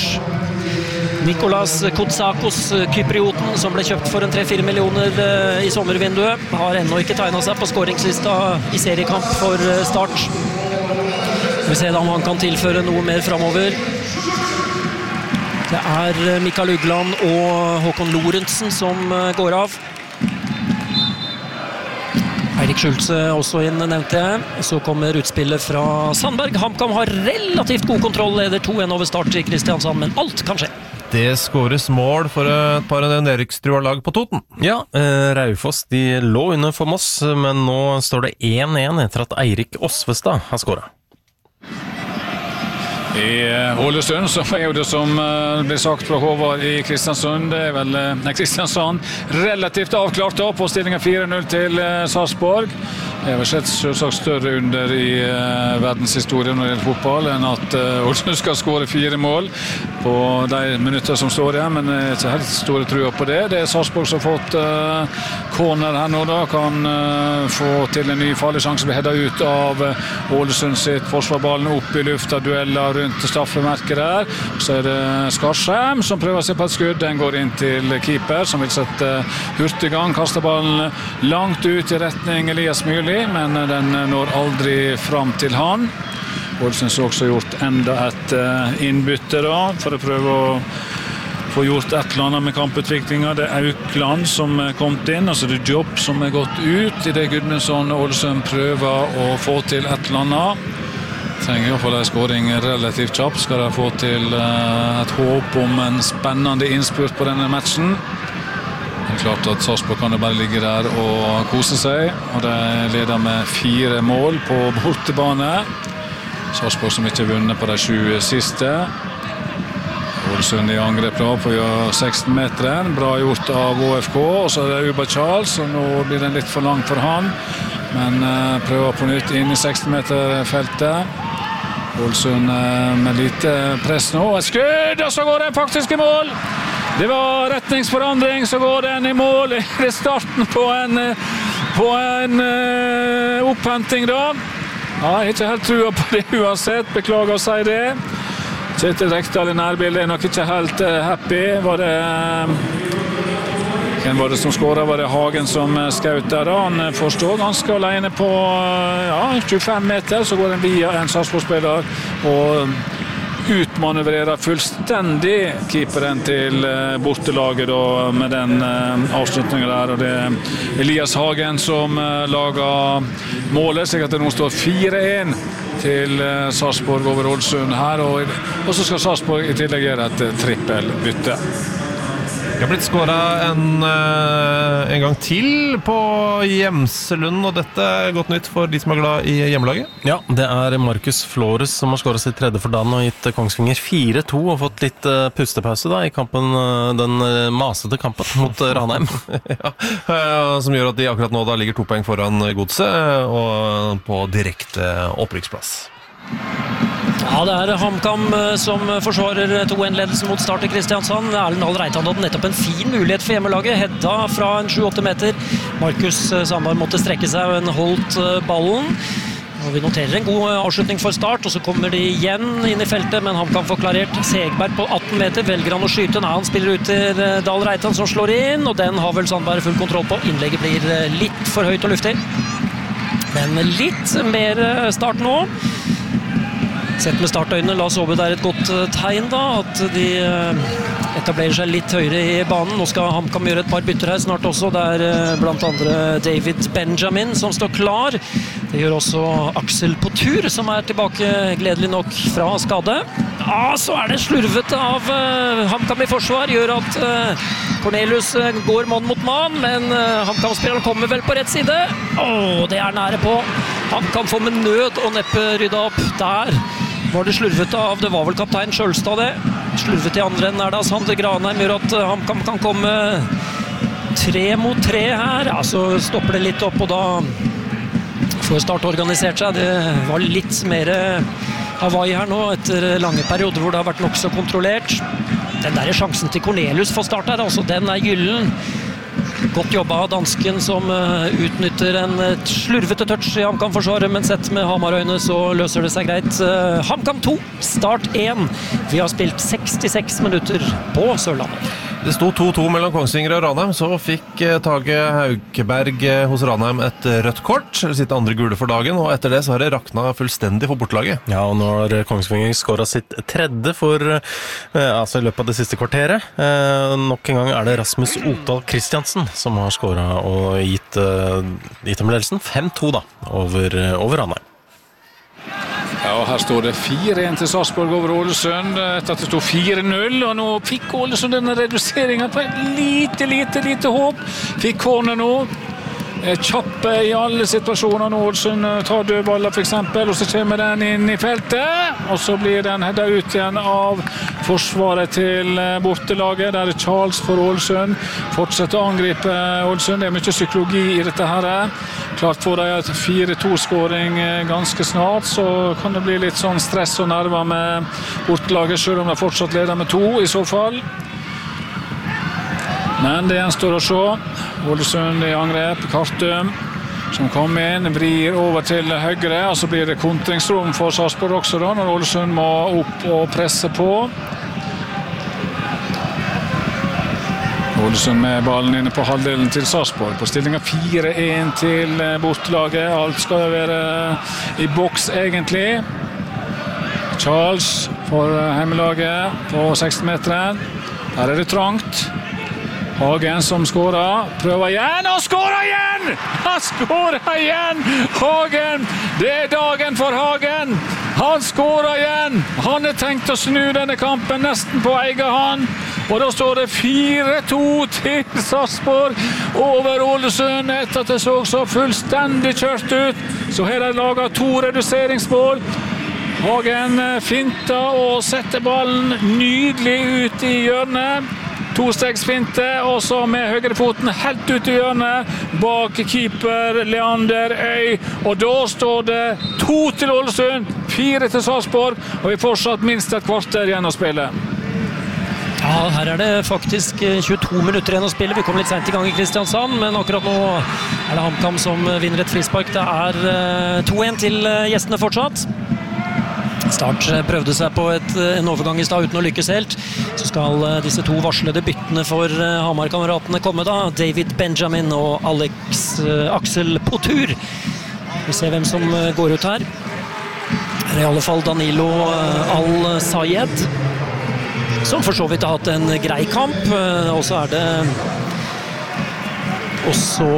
Nikolas Kotsakos, kyprioten, som ble kjøpt for 3-4 millioner i sommervinduet, har ennå ikke tegnet seg på skåringslista i seriekamp for Start. Vi ser da om han kan tilføre noe mer fremover. Det Mikael Ugland og Håkon Lorentzen som går av. Eirik Schulze også inn, nevnte jeg. Så kommer utspillet fra Sandberg. HamKam har relativt god kontroll, leder 2-1 over Start i Kristiansand, men alt kan skje. Det skåres mål for et par nedrykkstrua lag på Toten. Ja, Raufoss de lå under for Moss, men nå står det 1-1 etter at Eirik Osvestad har skåret. I Ålesund så jo det som blir sagt fra Håvard i Kristiansund. Det vel Kristiansand relativt avklart da på stillingen 4-0 til Sarpsborg. Det vel sett selvsagt større under i verdenshistorien når det gjelder fotball enn at Ålesund skal skåre 4 mål på de minutter som står igjen, men jeg er ikke helt store trua på det. Det Sarpsborg som har fått corner her nå da, kan få til en ny farlig sjanse, blir headet ut av Ålesund sitt forsvarballen opp i lufta, dueller rundt straffemerket der. Så det Skarsheim som prøver seg på et skudd. Den går inn til keeper som vil sette hurtig gang, kaster ballen langt ut i retning Elias Myrli, men den når aldri fram til han. Ålesund har også gjort enda et innbytte da, for å prøve å få gjort et eller annet med kamputviklingen. Det Aukland som kom inn, altså det Jobb som gått ut i det Gudmundsson Ålesund prøver å få til et eller annet. Trenger i hvert fall en skåring relativt kjapt, skal de få til et håp om en spennende innspurt på denne matchen. Det klart at Sarpsborg kan jo bare ligge der og kose seg, og de leder med 4 mål på bortebane. Sarpsborg som ikke har vunnet på de 7 siste. Ålesund i angrep da på 16 meter. Bra gjort av ÅFK, og så det Uba Charles, og nå blir den litt for lang for han. Men prøver på nytt inn i 16 meter feltet. Ålesund med lite press nå. Et skudd, og så går den faktisk i mål! Det var retningsforandring, så går den i mål. Det er starten på en opphenting da. Ja, jeg har ikke helt trua på det uansett, beklager å si det. Kjetil Rekdal i nærbildet er nok ikke helt happy. Hvem var det som skåret? Var det Hagen som skjøt der da? Han forstår ganske alene på 25 meter, så går den via en Sarpsborg-spiller og utmanøvrerer fullstendig keeperen til bortelaget da, med den avslutningen der, og det Elias Hagen som lager målet, slik at det nå står 4-1 til Sarpsborg over Ålesund her, og så skal Sarpsborg i tillegg gjøre et trippelbytte. Det har blitt skåret en gang til på Gjemselund, og dette er godt nytt for de som er glad i hjemmelaget. Ja, det er Markus Flores som har skåret sitt tredje for dagen og gitt Kongsvinger 4-2 og fått litt pustepause da, i kampen, den masete kampen mot Ranheim. Ja, som gjør at de akkurat nå da ligger 2 poeng foran Godset og på direkte opprykksplass. Ja, det er HamKam som forsvarer 2-1-ledelsen mot Start i Kristiansand. Erlend Dahl Reitan hadde nettopp en fin mulighet for hjemmelaget. Hedda fra en 7-8 meter. Markus Sandberg måtte strekke seg, og holdt ballen. Og vi noterer en god avslutning for Start, og så kommer de igjen inn i feltet, men HamKam får klarert. Segberg på 18 meter, velger han å skyte. Nei, han spiller ut til Dahl Reitan som slår inn, og den har vel Sandberg full kontroll på. Innlegget blir litt for høyt og luftig. Men litt mer Start nå. Sett med startøynene, la oss håpe det er et godt tegn da, at de etablerer seg litt høyere i banen. Nå skal HamKam gjøre et par bytter her snart også. Det er blant andre David Benjamin som står klar. Det gjør også Aksel på tur, som er tilbake gledelig nok fra skade. Ja, så er det slurvet av HamKam i forsvar, gjør at Cornelius går mann mot mann, men HamKam-spilleren kommer vel på rett side. Det er nære på. HamKam får med nød og neppe rydda opp der. Var det slurvet av, det var vel kaptein Skjølstad det. Slurvet i andre enden er det Sander Granheim, gjør at HamKam kan komme 3 mot 3 her. Ja, så stopper det litt opp, og da får Start organisert seg. Det var litt mer Hawaii her nå, etter lange perioder hvor det har vært nok så kontrollert. Den der sjansen til Cornelius for Start her, altså, den er gyllen. Godt jobba av dansken som utnytter en slurvete touch i HamKam-forsvaret, men sett med Hamarøyne så løser det seg greit. HamKam 2, Start 1. Vi har spilt 66 minutter på Sørlandet. Det sto 2-2 mellom Kongsvinger og Ranheim, så fikk Tage Haukeberg hos Ranheim et rødt kort, sitt andre gule for dagen, og etter det så har det rakna fullstendig for bortelaget. Ja, og nå har Kongsvinger skåret sitt tredje for altså i løpet av det siste kvarteret. Nok en gang er det Rasmus Otdal Kristiansen som har skåret og gitt dem ledelsen 5-2 da, over Ranheim. Ja, her står det 4-1 til Sarpsborg over Ålesund, etter at det stod 4-0, og nå fikk Ålesund denne reduseringen på et lite håp. Fikk corner nå. Kjappe i alle situasjoner nå. Ålesund tar dødballer for eksempel, og så kommer den inn i feltet, og så blir den hedda ut igjen av forsvaret til bortelaget. Der er Charles for Ålesund. Fortsetter å angripe Ålesund. Det er mye psykologi i dette her. Klart får de et 4-2-skåring ganske snart, så kan det bli litt sånn stress og nerver med bortelaget, selv om de fortsatt leder med 2 i så fall. Men det gjenstår å se. Ålesund i angrep, Kartum som kom inn, vrir over til høyre, og så blir det kontringsrom for Sarpsborg også da, når Ålesund må opp og presse på. Ålesund med ballen inne på halvdelen til Sarpsborg, på stillingen 4-1 til bortelaget. Alt skal være i boks egentlig. Charles for hjemmelaget på 16-meteren. Her er det trangt. Hagen som skårer, prøver igjen, og skårer igjen! Han skårer igjen! Hagen! Det er dagen for Hagen! Han skårer igjen! Han har tenkt å snu denne kampen nesten på egen hånd. Og da står det 4-2 til Sarpsborg over Ålesund, etter at det så fullstendig kjørt ut. Så her er det laget 2 reduseringsmål. Hagen finter og setter ballen nydelig ut i hjørnet. 2-stegsfinte, og så med høyrefoten helt ut i hjørnet, bak keeper Leander Øy. Og da står det 2 til Ålesund, 4 til Sarpsborg, og vi fortsatt minst et kvarter igjen å spille. Ja, her er det faktisk 22 minutter igjen å spille. Vi kom litt sent i gang i Kristiansand, men akkurat nå er det HamKam som vinner et frispark. Det er 2-1 til gjestene fortsatt. Start prøvde seg på en overgang i stad uten å lykkes helt. Så skal disse 2 varslede byttene for Hamar-kameratene komme da. David Benjamin og Aksel på tur. Vi ser hvem som går ut her. Det er i alle fall Danilo Al-Sayed, som for så vidt har hatt en grei kamp. Og så er det også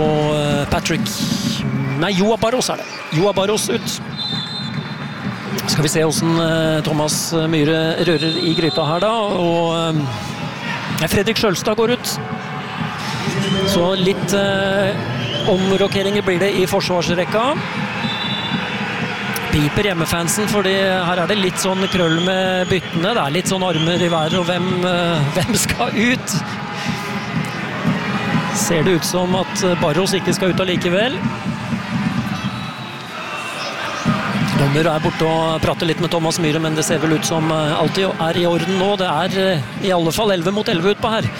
Joa Barros er det. Joa Barros ut. Skal vi se hvordan Thomas Myhre rører i gryta her da, og Fredrik Skjølstad går ut. Så litt omrokeringer blir det i forsvarsrekka. Piper hjemmefansen, fordi her det litt sånn krøll med byttene. Det litt sånn armer i været, og hvem skal ut? Ser det ut som at Barros ikke skal ut allikevel. Dommer borte og prater litt med Thomas Myhre, men det ser vel ut som alltid i orden nå. Det i alle fall 11 mot 11 utpå her.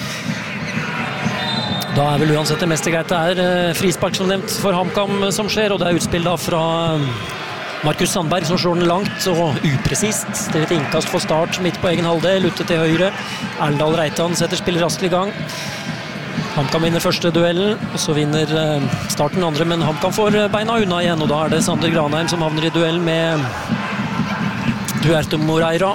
Da vel uansett det meste greit. Det frispark som nevnt for HamKam som skjer, og det utspill da fra Markus Sandberg som slår den langt og upresist. Det et innkast for Start midt på egen halvdel, ute til høyre. Erlendal Reitan setter spillet raskt i gang. HamKam vinner første duellen, og så vinner Start den andre, men HamKam får beina unna igjen, og da det Sander Granheim som havner i duell med Duarte Moreira.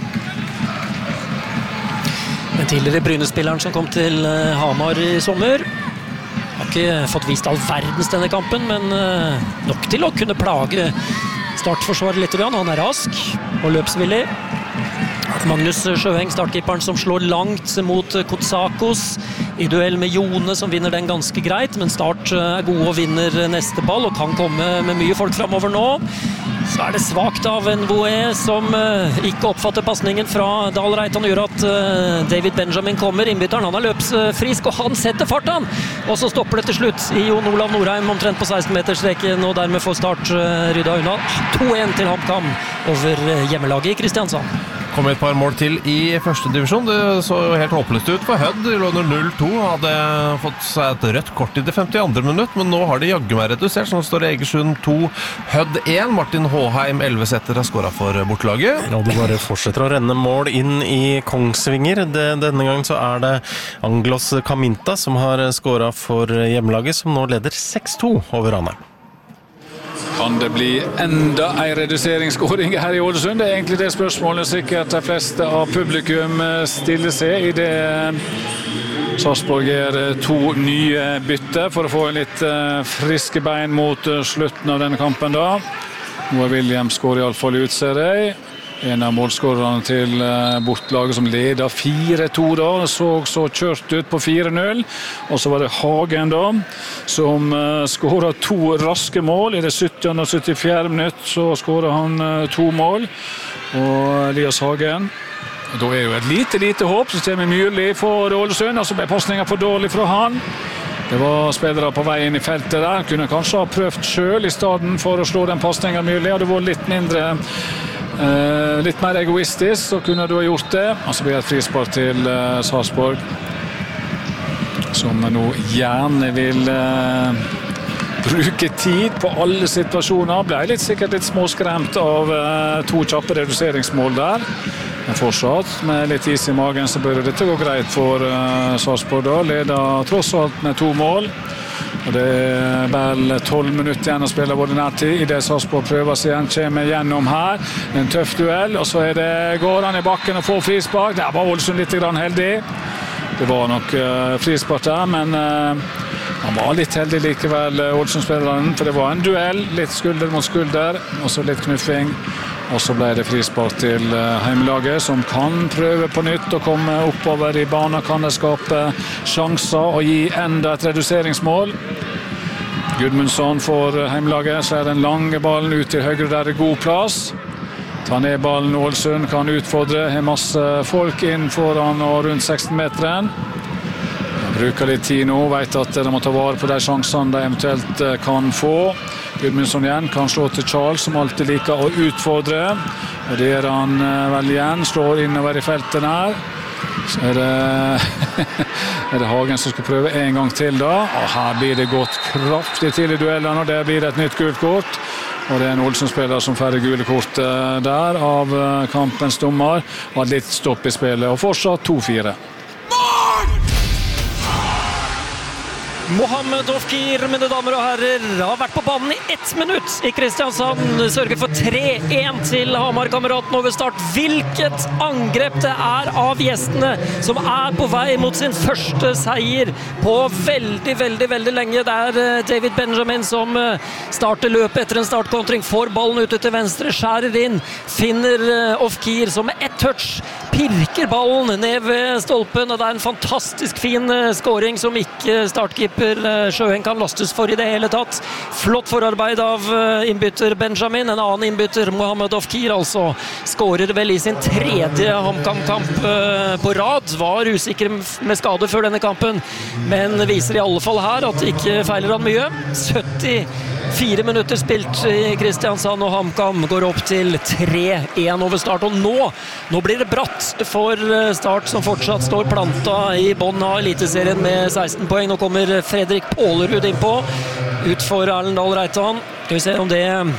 Den tidligere Bryne-spilleren som kom til Hamar i sommer. Har ikke fått vist all verdens denne kampen, men nok til å kunne plage Start-forsvaret litt. Han rask og løpsvillig. Magnus Sjøeng, startkeeperen, som slår langt mot Kotsakos i duell med Jone, som vinner den ganske greit, men Start gode og vinner neste ball og kan komme med mye folk fremover nå. Så det svagt av Nvoe som ikke oppfatter passningen fra Dahl Reitan, gjør at David Benjamin kommer, innbytteren, han løpsfrisk og han setter farten, og så stopper det til slutt i Jon Olav Norheim omtrent på 16-meterstreken, og dermed får Start rydda unna. 2-1 til HamKam over hjemmelaget i Kristiansand. Kom et par mål til i første divisjon. Det så helt håpløst ut for Hødd. De lå under 0-2, hadde fått seg et rødt kort i det 52. minutt, men nå har de jaggu meg redusert, så nå står det Egersund 2, Hødd 1. Martin Håheim, 11 setter, har skåret for bortelaget. Og det bare fortsetter å renne mål inn i Kongsvinger. Denne gangen så det Anglos Kaminta som har skåret for hjemmelaget, som nå leder 6-2 over Ranheim. Kan det bli enda en reduseringsskåring her i Ålesund? Det egentlig det spørsmålet sikkert de fleste av publikum stiller seg i det Sarpsborg gjør 2 nye bytter for å få litt friske bein mot slutten av denne kampen da. Noah Williams går i alle fall ut, ser jeg. En av målskårerne til bortlaget som leder 4-2 da, så kjørt ut på 4-0, og så var det Hagen da, som skåret 2 raske mål. I det 70. og 74. minutt så skåret han 2 mål, og Elias Hagen. Da jo et lite håp, så kommer Myrli for Ålesund, og så ble passningen for dårlig fra han. Det var spillere på vei inn i feltet der, kunne kanskje ha prøvd selv i stedet for å slå den passningen av Myrli, og det var litt mer egoistisk, så kunne du ha gjort det. Og så blir det et frispark til Sarpsborg, som nå gjerne vil bruke tid på alle situasjoner. Ble sikkert litt småskremt av 2 kjappe reduseringsmål der. Men fortsatt, med litt is i magen, så bør dette gå greit for Sarpsborg da. Leder tross alt med 2 mål. Og det vel 12 minutter igjen å spille ordinær tid. I det Sarpsborg prøver seg igjen, kommer gjennom her. En tøff duell, og så går han i bakken og får frispark. Der var Ålesund litt heldig. Det var nok frispark der, men han var litt heldig likevel, Ålesund-spilleren, for det var en duell, litt skulder mot skulder, og så litt knuffing. Og så ble det frispark til heimelaget, som kan prøve på nytt og komme oppover i banen, kan det skape sjanser og gi enda et reduseringsmål. Gudmundsson får heimelaget, så den lange ballen ut til høyre, der god plass. Ta ned ballen, Ålesund kan utfordre, har masse folk inn foran og rundt 16-meteren. Bruker litt tid nå, vet at de må ta vare på de sjansene de eventuelt kan få. Gudmundsson igjen kan slå til Charles, som alltid liker å utfordre. Og det gjør han vel igjen, slår innover i feltet her. Så det Hagen som skal prøve en gang til da. Og her blir det gått kraftig til i duellene, og det blir et nytt gult kort. Og det en Ålesund-spiller som får gule kort der av kampens dommer. Og litt stopp i spillet, og fortsatt 2-4. Mohamed Ofkir, mine damer og herrer, har vært på banen i 1 minutt i Kristiansand. Sørger for 3-1 til Hamar-kameraten over start. Hvilket angrep det av gjestene som på vei mot sin første seier på veldig lenge. Det David Benjamin som starter løpet etter en startkontring, får ballen ute til venstre, skjærer inn, finner Ofkir som med ett touch pirker ballen ned ved stolpen, og det en fantastisk fin scoring som ikke startkeeper Sjøen kan lastes for i det hele tatt. Flott forarbeid av innbytter Benjamin. En annen innbytter, Mohamed Ofkir, altså skårer vel i sin 3. HamKam-kamp på rad. Var usikker med skade før denne kampen, men viser i alle fall her at det ikke feiler han mye. 74 minutter spilt i Kristiansand, og HamKam går opp til 3-1 over start. Og nå blir det bratt for Start, som fortsatt står planta i bånn av Eliteserien med 16 poeng. Nå kommer Fredrik Pålerud innpå, ut for Erlendal Reitan. Skal vi se om det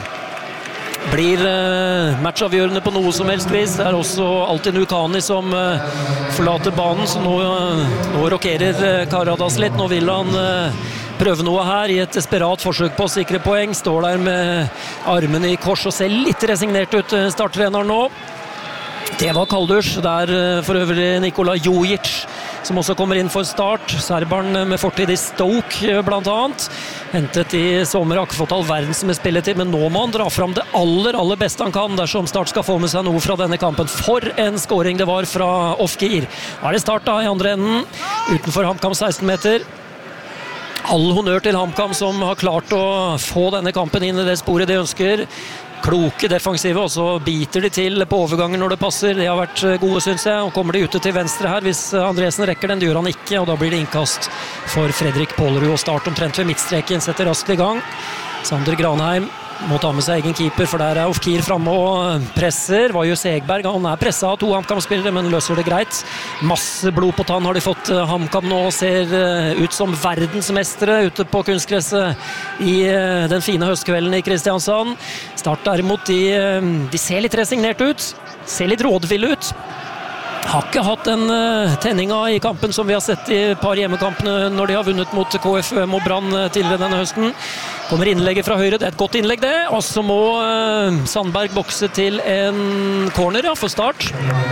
blir matchavgjørende på noe som helst vis. Det også Altin Ukani som forlater banen, så nå rokerer Karadas litt. Nå vil han prøve noe her i et desperat forsøk på å sikre poeng. Står der med armene i kors og ser litt resignert ut, starttreneren nå. Det var Kaldurs. Der for øvrig Nikola Jojic, som også kommer inn for Start. Serberen med fortid i Stoke, blant annet. Hentet i sommer, har ikke fått all verdens med spilletid, men nå må han dra fram det aller beste han kan, dersom Start skal få med seg noe fra denne kampen. For en scoring det var fra Ofkir. Det Start da i andre enden, utenfor HamKam 16 meter. All honnør til HamKam som har klart å få denne kampen inn i det sporet de ønsker. Kloke defensive, og så biter de til på overgangen når det passer. De har vært gode, synes jeg, og kommer de ute til venstre her hvis Andresen rekker den. Det gjør han ikke, og da blir det innkast for Fredrik Pålerud, og Start omtrent ved midtstreken setter raskt i gang. Sander Granheim må ta med seg egen keeper, for der Ofkir fremme og presser. Vajus Egberg, han presset av 2 HamKam-spillere, men løser det greit. Masse blod på tann har de fått. HamKam nå ser ut som verdensmestere ute på kunstgresset i den fine høstkvelden i Kristiansand. Start derimot, de ser litt resignert ut, ser litt rådville ut. Har ikke hatt den tenninga i kampen som vi har sett i et par hjemmekampene når de har vunnet mot KFUM og Brann tidligere denne høsten. Kommer innlegget fra høyre, det et godt innlegg det, og så må Sandberg bokse til en corner for Start.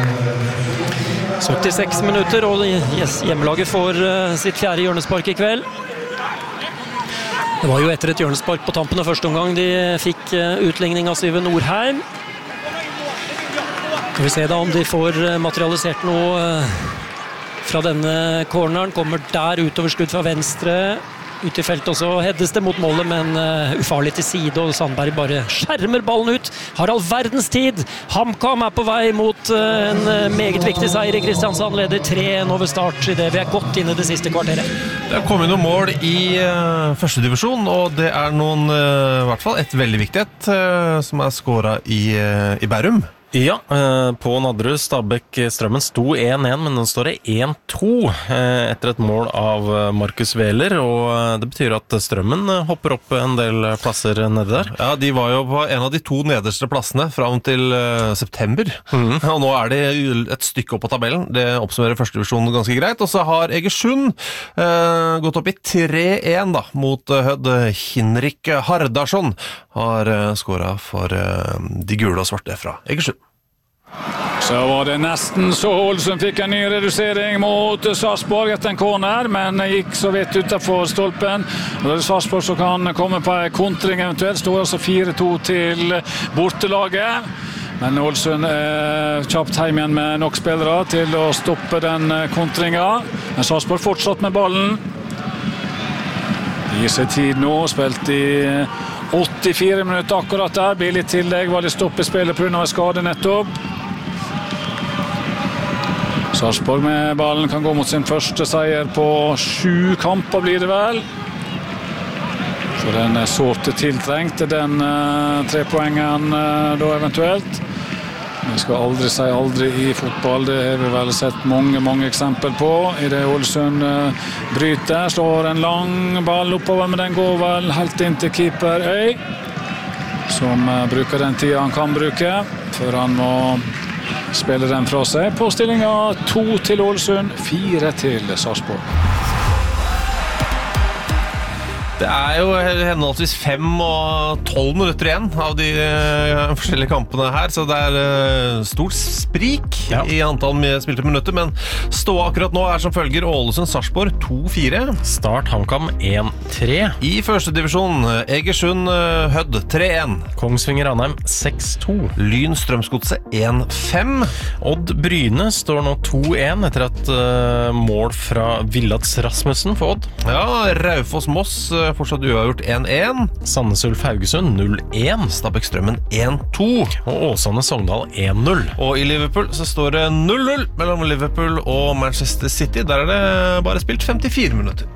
76 minutter, og hjemmelaget får sitt 4. hjørnespark i kveld. Det var jo etter et hjørnespark på tampen av første omgang de fikk utligning av Syve Nordheim. Skal vi se da om de får materialisert noe fra denne corneren. Kommer der utover skudd fra venstre, ut i feltet, og så heddes det mot målet, men ufarlig til side, og Sandberg bare skjermer ballen ut. Har all verdens tid. HamKam på vei mot en meget viktig seier i Kristiansand, leder 3-1 over Start i det vi godt inne det siste kvarteret. Det har kommet noen mål i første divisjon, og det noen, i hvert fall et veldig viktig som skåret i Bærum. Ja, på Nadderud, Stabæk Strømmen sto 1-1, men nå står det 1-2 etter et mål av Markus Wæler, og det betyr at Strømmen hopper opp en del plasser nede der. Ja, de var jo på en av de 2 nederste plassene fram til september, og nå det et stykke opp på tabellen. Det oppsummerer første divisjon ganske greit, og så har Egersund gått opp i 3-1 da, mot Hødd. Hinrik Hardarsson har skåret for de gule og svarte fra Egersund. Så var det nesten så Ålesund fikk en ny redusering mot Sarpsborg etter en corner, men gikk så vidt utenfor stolpen. Og det Sarpsborg som kan komme på en kontring eventuelt. Står altså 4-2 til bortelaget. Men Ålesund kjapt hjem igjen med nok spillere til å stoppe den kontringen. Men Sarpsborg fortsatt med ballen. Det gir seg tid nå, spilt i 84 minutter akkurat der. Blir litt tillegg, var det stopp i spillet på grunn av skade nettopp. Sarpsborg med ballen kan gå mot sin første seier på 7 kamper, blir det vel. Så den sårt tiltrengt, den 3 poengen da eventuelt. Vi skal aldri si aldri i fotball, det har vi vel sett mange eksempel på. I det Ålesund bryter, slår en lang ball oppover, men den går vel helt inn til keeper Øy, som bruker den tiden han kan bruke, før han må spille den fra seg. Påstillingen 2 til Ålesund, 4 til Sarpsborg. Det jo henholdsvis 5 og 12 minutter igjen av de forskjellige kampene her, så det stort sprik i antall spilte minutter, men stå akkurat nå som følger Ålesund-Sarpsborg 2-4. Start HamKam 1-3. I første divisjon Egersund Hødd 3-1. Kongsvinger-Ranheim 6-2. Lyn-Strømsgodset 1-5. Odd Bryne står nå 2-1 etter at mål fra Villads Rasmussen for Odd. Ja, Raufoss-Moss fortsatt uavgjort 1-1. Sandnes Ulf Haugesund 0-1. Stabæk-Strømmen 1-2. Og Åsane-Sogndal 1-0. Og i Liverpool så står det 0-0 mellom Liverpool og Manchester City. Der det bare spilt 54 minutter.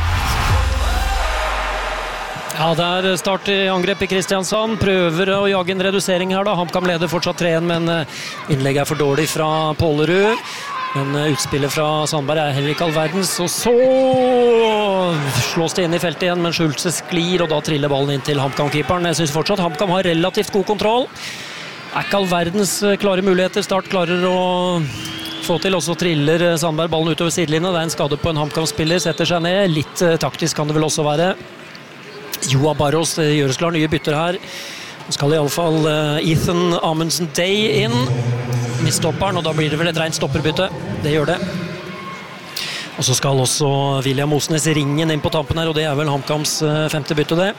Ja, det start i angrep i Kristiansand. Prøver å jage en redusering her da. HamKam leder fortsatt 3-1, men innlegget for dårlig fra Pålerud. Men utspillet fra Sandberg heller ikke all verdens. Og så slås det inn i feltet igjen, men Schultze sklir, og da triller ballen inn til HamKam-keeperen. Jeg synes fortsatt HamKam har relativt god kontroll. Ikke all verdens klare muligheter. Start klarer å få til, og så triller Sandberg ballen utover sidelinjen. Det en skade på en HamKam-spiller, setter seg ned. Litt taktisk kan det vel også være. Joa Barros gjøres klar, nye bytter her. Nå skal i alle fall Ethan Amundsen Day inn, midtstopperen, og da blir det vel et rent stopperbytte. Det gjør det. Og så skal også William Osnes ringen inn på tampen her, og det vel HamKams 5. bytte det.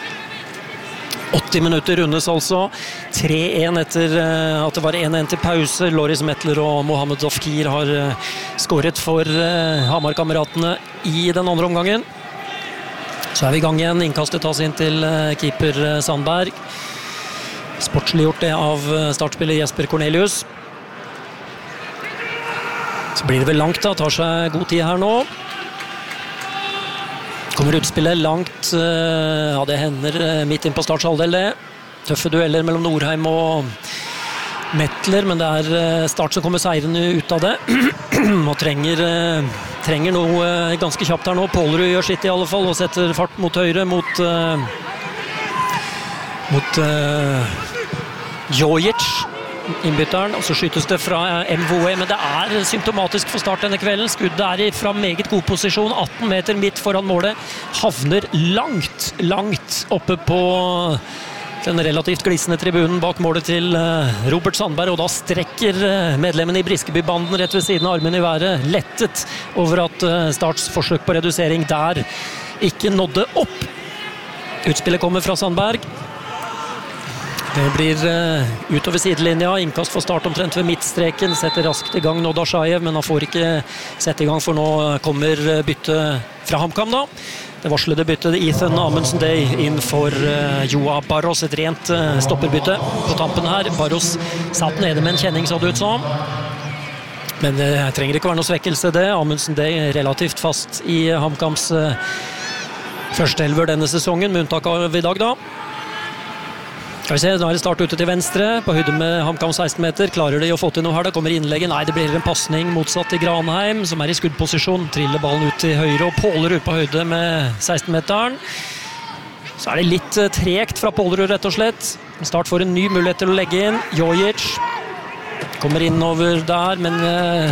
80 minutter rundes altså. 3-1 etter at det var 1-1 til pause. Loris Metler og Mohammed Dofkir har skåret for Hamar-kameratene i den andre omgangen. Så vi i gang igjen. Innkastet tas inn til keeper Sandberg. Sportslig gjort det av startspiller Jesper Cornelius. Så blir det vel langt da, tar seg god tid her nå. Kommer utspillet langt, ja det hender midt inn på starts halvdel det. Tøffe dueller mellom Norheim og Metler, men det Start som kommer seirende ut av det. Og trenger noe ganske kjapt her nå. Pålerud gjør sitt i alle fall og setter fart mot høyre, mot Jojic, innbytteren, og så skytes det fra MVE, men det symptomatisk for Start denne kvelden. Skuddet fra meget god posisjon, 18 meter midt foran målet, havner langt oppe på den relativt glissende tribunen bak målet til Robert Sandberg, og da strekker medlemmene i Briskeby-banden rett ved siden av armen i været, lettet over at Starts forsøk på redusering der ikke nådde opp. Utspillet kommer fra Sandberg. Det blir utover sidelinja, innkast for Start omtrent ved midtstreken, setter raskt i gang Nodda Shaev, men han får ikke sette i gang, for nå kommer byttet fra HamKam da. Det varslede byttet Ethan Amundsen Day inn for Joa Barros, et rent stopperbytte på tampen her. Barros satt nede med en kjenning, så det ut som. Men det trenger ikke være noe svekkelse det. Amundsen Day relativt fast i HamKams første elver denne sesongen, med unntak av i dag da. Skal vi se, nå det Start ute til venstre, på høyde med HamKam 16 meter. Klarer de å få til noe her? Da kommer innlegget. Nei, det blir en passning motsatt til Granheim, som i skuddposisjon. Triller ballen ut til høyre og Pålerud på høyde med 16-meteren. Så det litt tregt fra Pålerud, rett og slett. Start får en ny mulighet til å legge inn. Jojic kommer innover der, men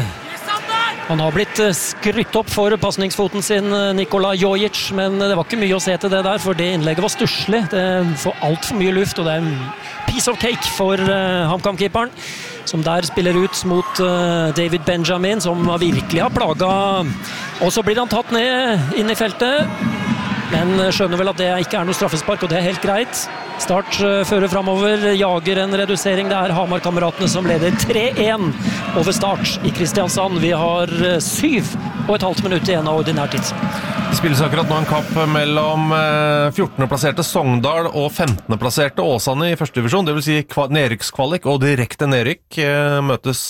han har blitt skrytt opp for passningsfoten sin, Nikola Jojic, men det var ikke mye å se til det der, for det innlegget var stusslig. Det får alt for mye luft, og det en piece of cake for HamKam-keeperen, som der spiller ut mot David Benjamin, som virkelig har plaget. Og så blir han tatt ned inn i feltet, men skjønner vel at det ikke noe straffespark, og det helt greit. Start fører fremover, jager en redusering. Det Hamar-kameratene som leder 3-1 over Start i Kristiansand. Vi har 7,5 minutter igjen av ordinær tid. Det spilles akkurat nå en kamp mellom 14. plasserte Sogndal og 15. plasserte Åsane i første divisjon. Det vil si nedrykkskvalik og direkte nedrykk møtes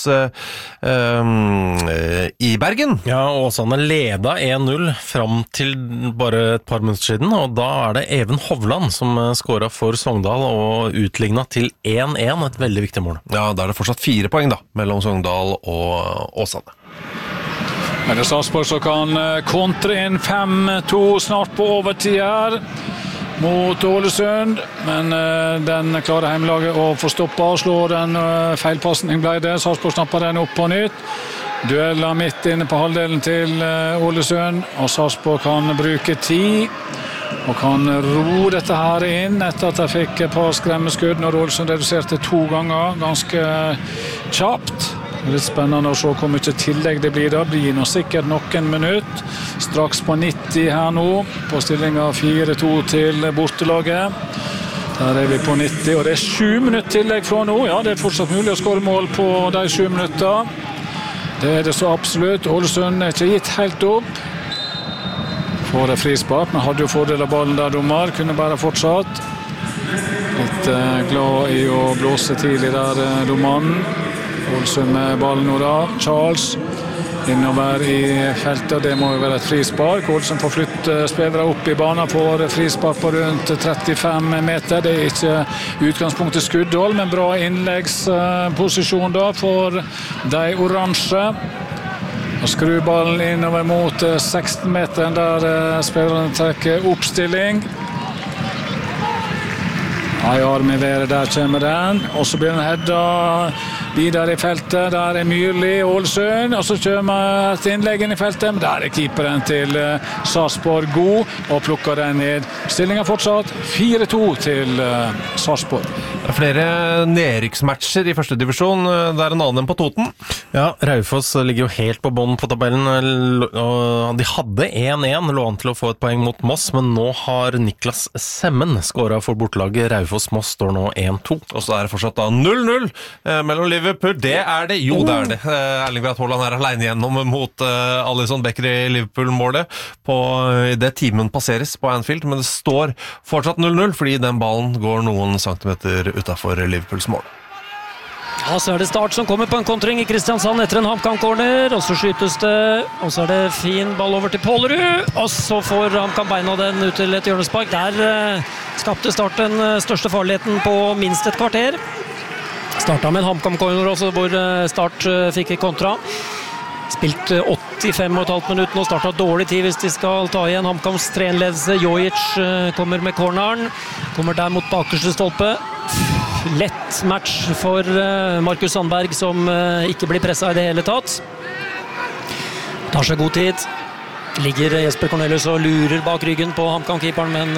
i Bergen. Ja, Åsane leda 1-0 fram til bare et par minutter siden, og da det Even Hovland som skåret for Sogndal og utlignet til 1-1, et veldig viktig mål. Ja, da det fortsatt 4 poeng da, mellom Sogndal og Åsane. Men det Sarpsborg som kan kontre inn 5-2 snart på overtid her mot Ålesund, men den klarer hjemmelaget å få stoppet og slå den feilpassning ble det. Sarpsborg snapper den opp på nytt. Dueller midt inne på halvdelen til Ålesund, og Sarpsborg kan bruke tid. og kan ro dette her inn etter at de fikk et par skremmeskudd når Ålesund reduserte 2 ganger, ganske kjapt. Litt spennende å se hvor mye tillegg det blir da. Blir nå sikkert noen minutt. Straks på 90 her nå, på stillingen 4-2 til bortelaget. Der vi på 90, og det 7 minutter tillegg fra nå. Ja, det fortsatt mulig å skåre mål på de 7 minutter. Det det så absolutt. Ålesund ikke gitt helt opp. Får det frispark, men hadde jo fordel av ballen der, dommer. Kunne bare fortsatt. Litt glad i å blåse tidlig der, dommeren. Ålesund med ballen nå da. Charles innover i feltet. Det må jo være et frispark. Ålesund får flytte spillere opp i banen for frispark på rundt 35 meter. Det ikke utgangspunktet skuddhold, men bra innleggsposisjon da for de oransje. Og skru ballen innover mot 16 meter der spillerne trekker oppstilling. I arm i været, der kommer den. Og så blir den hedda videre i feltet. Der Myrli Ålesund. Og så kommer et innlegg inn i feltet. Men der keeperen til Sarpsborg god og plukker den ned. Stillingen fortsatt 4-2 til Sarpsborg. Det flere nedrykksmatcher i første divisjon. Det en annen enn på Toten. Ja, Raufoss ligger jo helt på bånd på tabellen. De hadde 1-1, lå an til å få et poeng mot Moss, men nå har Niklas Semmen skåret for bortelaget. Raufoss-Moss står nå 1-2. Og så det fortsatt da 0-0 mellom Liverpool. Det det. Jo, det det. Erling Braut Haaland alene gjennom mot Alisson Becker i Liverpool-målet i det timen passeres på Anfield, men det står fortsatt 0-0 fordi den ballen går noen centimeter utenfor Liverpools mål. Ja, så det Start som kommer på en kontring i Kristiansand etter en HamKam-corner, og så skytes det, og så det fin ball over til Pålerud, og så får HamKam beina den ut til et hjørnespark. Der skapte Start den største farligheten på minst et kvarter. Startet med en HamKam-corner også, hvor Start fikk kontra. Spilt 85,5 minutter, og startet dårlig tid hvis de skal ta igjen HamKams 3-ledelse. Jojic kommer med corneren, kommer der mot bakerste stolpe. Lett match for Markus Sandberg, som ikke blir presset i det hele tatt. Tar seg god tid. Ligger Jesper Cornelius og lurer bak ryggen på HamKam-keeperen, men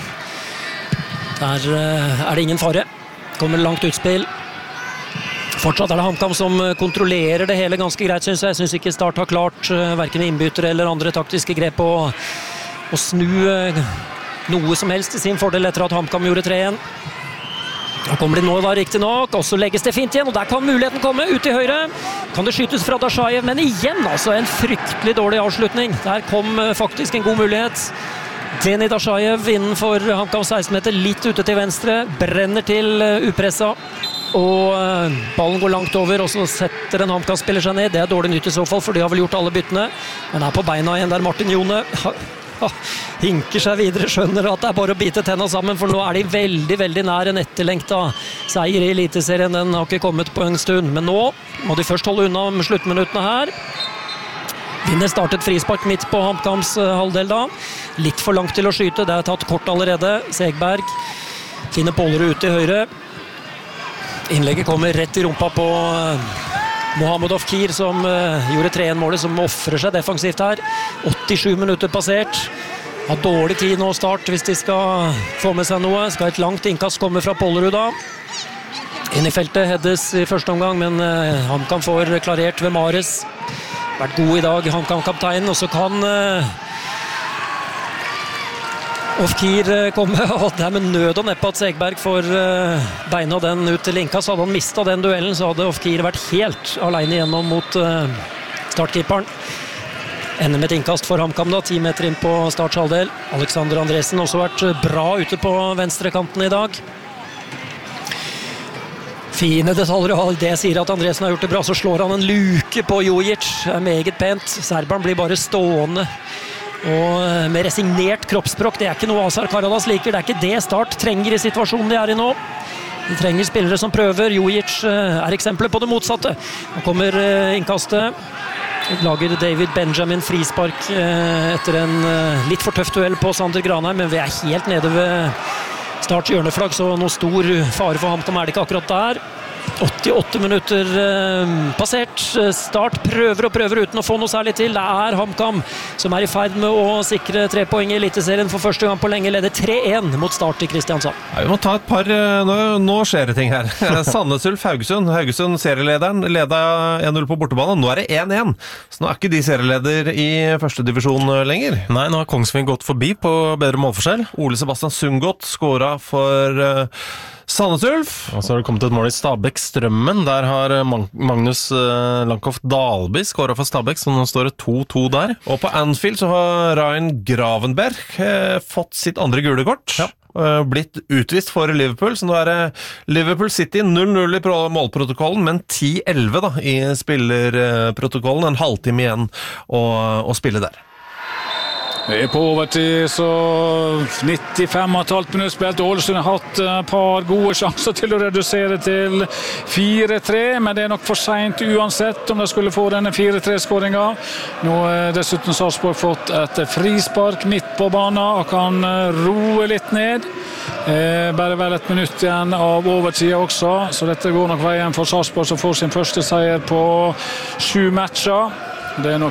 der det ingen fare. Kommer langt utspill. Fortsatt det HamKam som kontrollerer det hele ganske greit, synes jeg. Jeg synes ikke Start har klart hverken innbyttere eller andre taktiske grep å snu noe som helst til sin fordel etter at HamKam gjorde 3-1. Da kommer de nå da riktig nok, og så legges det fint igjen, og der kan muligheten komme ut til høyre. Kan det skytes fra Dashayev, men igjen altså en fryktelig dårlig avslutning. Der kom faktisk en god mulighet. Deni Dashayev innenfor HamKam 16 meter, litt ute til venstre, brenner til upressa. Og ballen går langt over, og så setter en HamKam-spiller seg ned. Det dårlig nytt i så fall, for de har vel gjort alle byttene. Men på beina igjen der Martin Jone hinker seg videre, skjønner at det bare å bite tenna sammen, for nå de veldig, veldig nær en etterlengta seier i Eliteserien. Den har ikke kommet på en stund, men nå må de først holde unna med sluttminuttene her. Vinner startet frispark midt på HamKams halvdel da. Litt for langt til å skyte, det tatt kort allerede. Segberg finner Pålerud ut til høyre. Innlegget kommer rett i rumpa på Mohamed Ofkir, som gjorde 3-1-målet, som offrer seg defensivt her. 87 minutter passert. Har dårlig tid nå Start hvis de skal få med seg noe. Skal et langt innkast komme fra Pålerud da. Inn i feltet heddes i første omgang, men HamKam får klarert ved Mares. Vært god i dag, HamKam-kapteinen, og så kan Ofkir komme, og det med nød og neppe at Segberg får beina den ut til innkast. Hadde han mistet den duellen, så hadde Ofkir vært helt alene igjennom mot startkeeperen. Ender med et innkast for HamKam da, 10 meter inn på Starts halvdel. Alexander Andresen har også vært bra ute på venstrekanten i dag. Fine detaljer, og det sier at Andresen har gjort det bra. Så slår han en luke på Jojic, det meget pent. Serberen blir bare stående og med resignert kroppsspråk. Det ikke noe Azar Karadas liker, det ikke det Start trenger i situasjonen de i nå. De trenger spillere som prøver. Jojic eksempler på det motsatte. Nå kommer innkastet. Lager David Benjamin frispark etter en litt for tøff duell på Sander Granheim, men vi helt nede ved Starts hjørneflagg, så noe stor fare for HamKam det ikke akkurat der. 88 minutter passert. Start prøver uten å få noe særlig til. Det HamKam som i ferd med å sikre 3 poeng i Eliteserien for første gang på lenge, leder 3-1 mot Start i Kristiansand. Ja, vi må ta et par, nå skjer det ting her. Sandnes Ulf Haugesund serielederen, ledet 1-0 på bortebane. Nå det 1-1, så nå ikke de serieleder i første divisjon lenger. Nei, nå har Kongsving gått forbi på bedre målforskjell. Ole Sebastian Sundgodt skåret for Sandnes Ulf. Og så har det kommet et mål i Stabæk Strømmen. Der har Magnus Langhoff Dalby skåret for Stabæk, så nå står det 2-2 der. Og på Anfield så har Ryan Gravenberg fått sitt andre gule kort. Ja. Blitt utvist for Liverpool, så nå det Liverpool City 0-0 i målprotokollen, men 10-11 da, i spillerprotokollen. En halvtime igjen å spille der. Det på overtid, så 95,5 minutter spilt. Ålesund har hatt et par gode sjanser til å redusere til 4-3, men det nok for sent uansett om de skulle få denne 4-3-skåringen. Nå dessuten Sarpsborg fått et frispark midt på banen og kan roe litt ned. Bare vel et minutt igjen av overtid også, så dette går nok veien for Sarpsborg som får sin første seier på 7 matcher. Det nok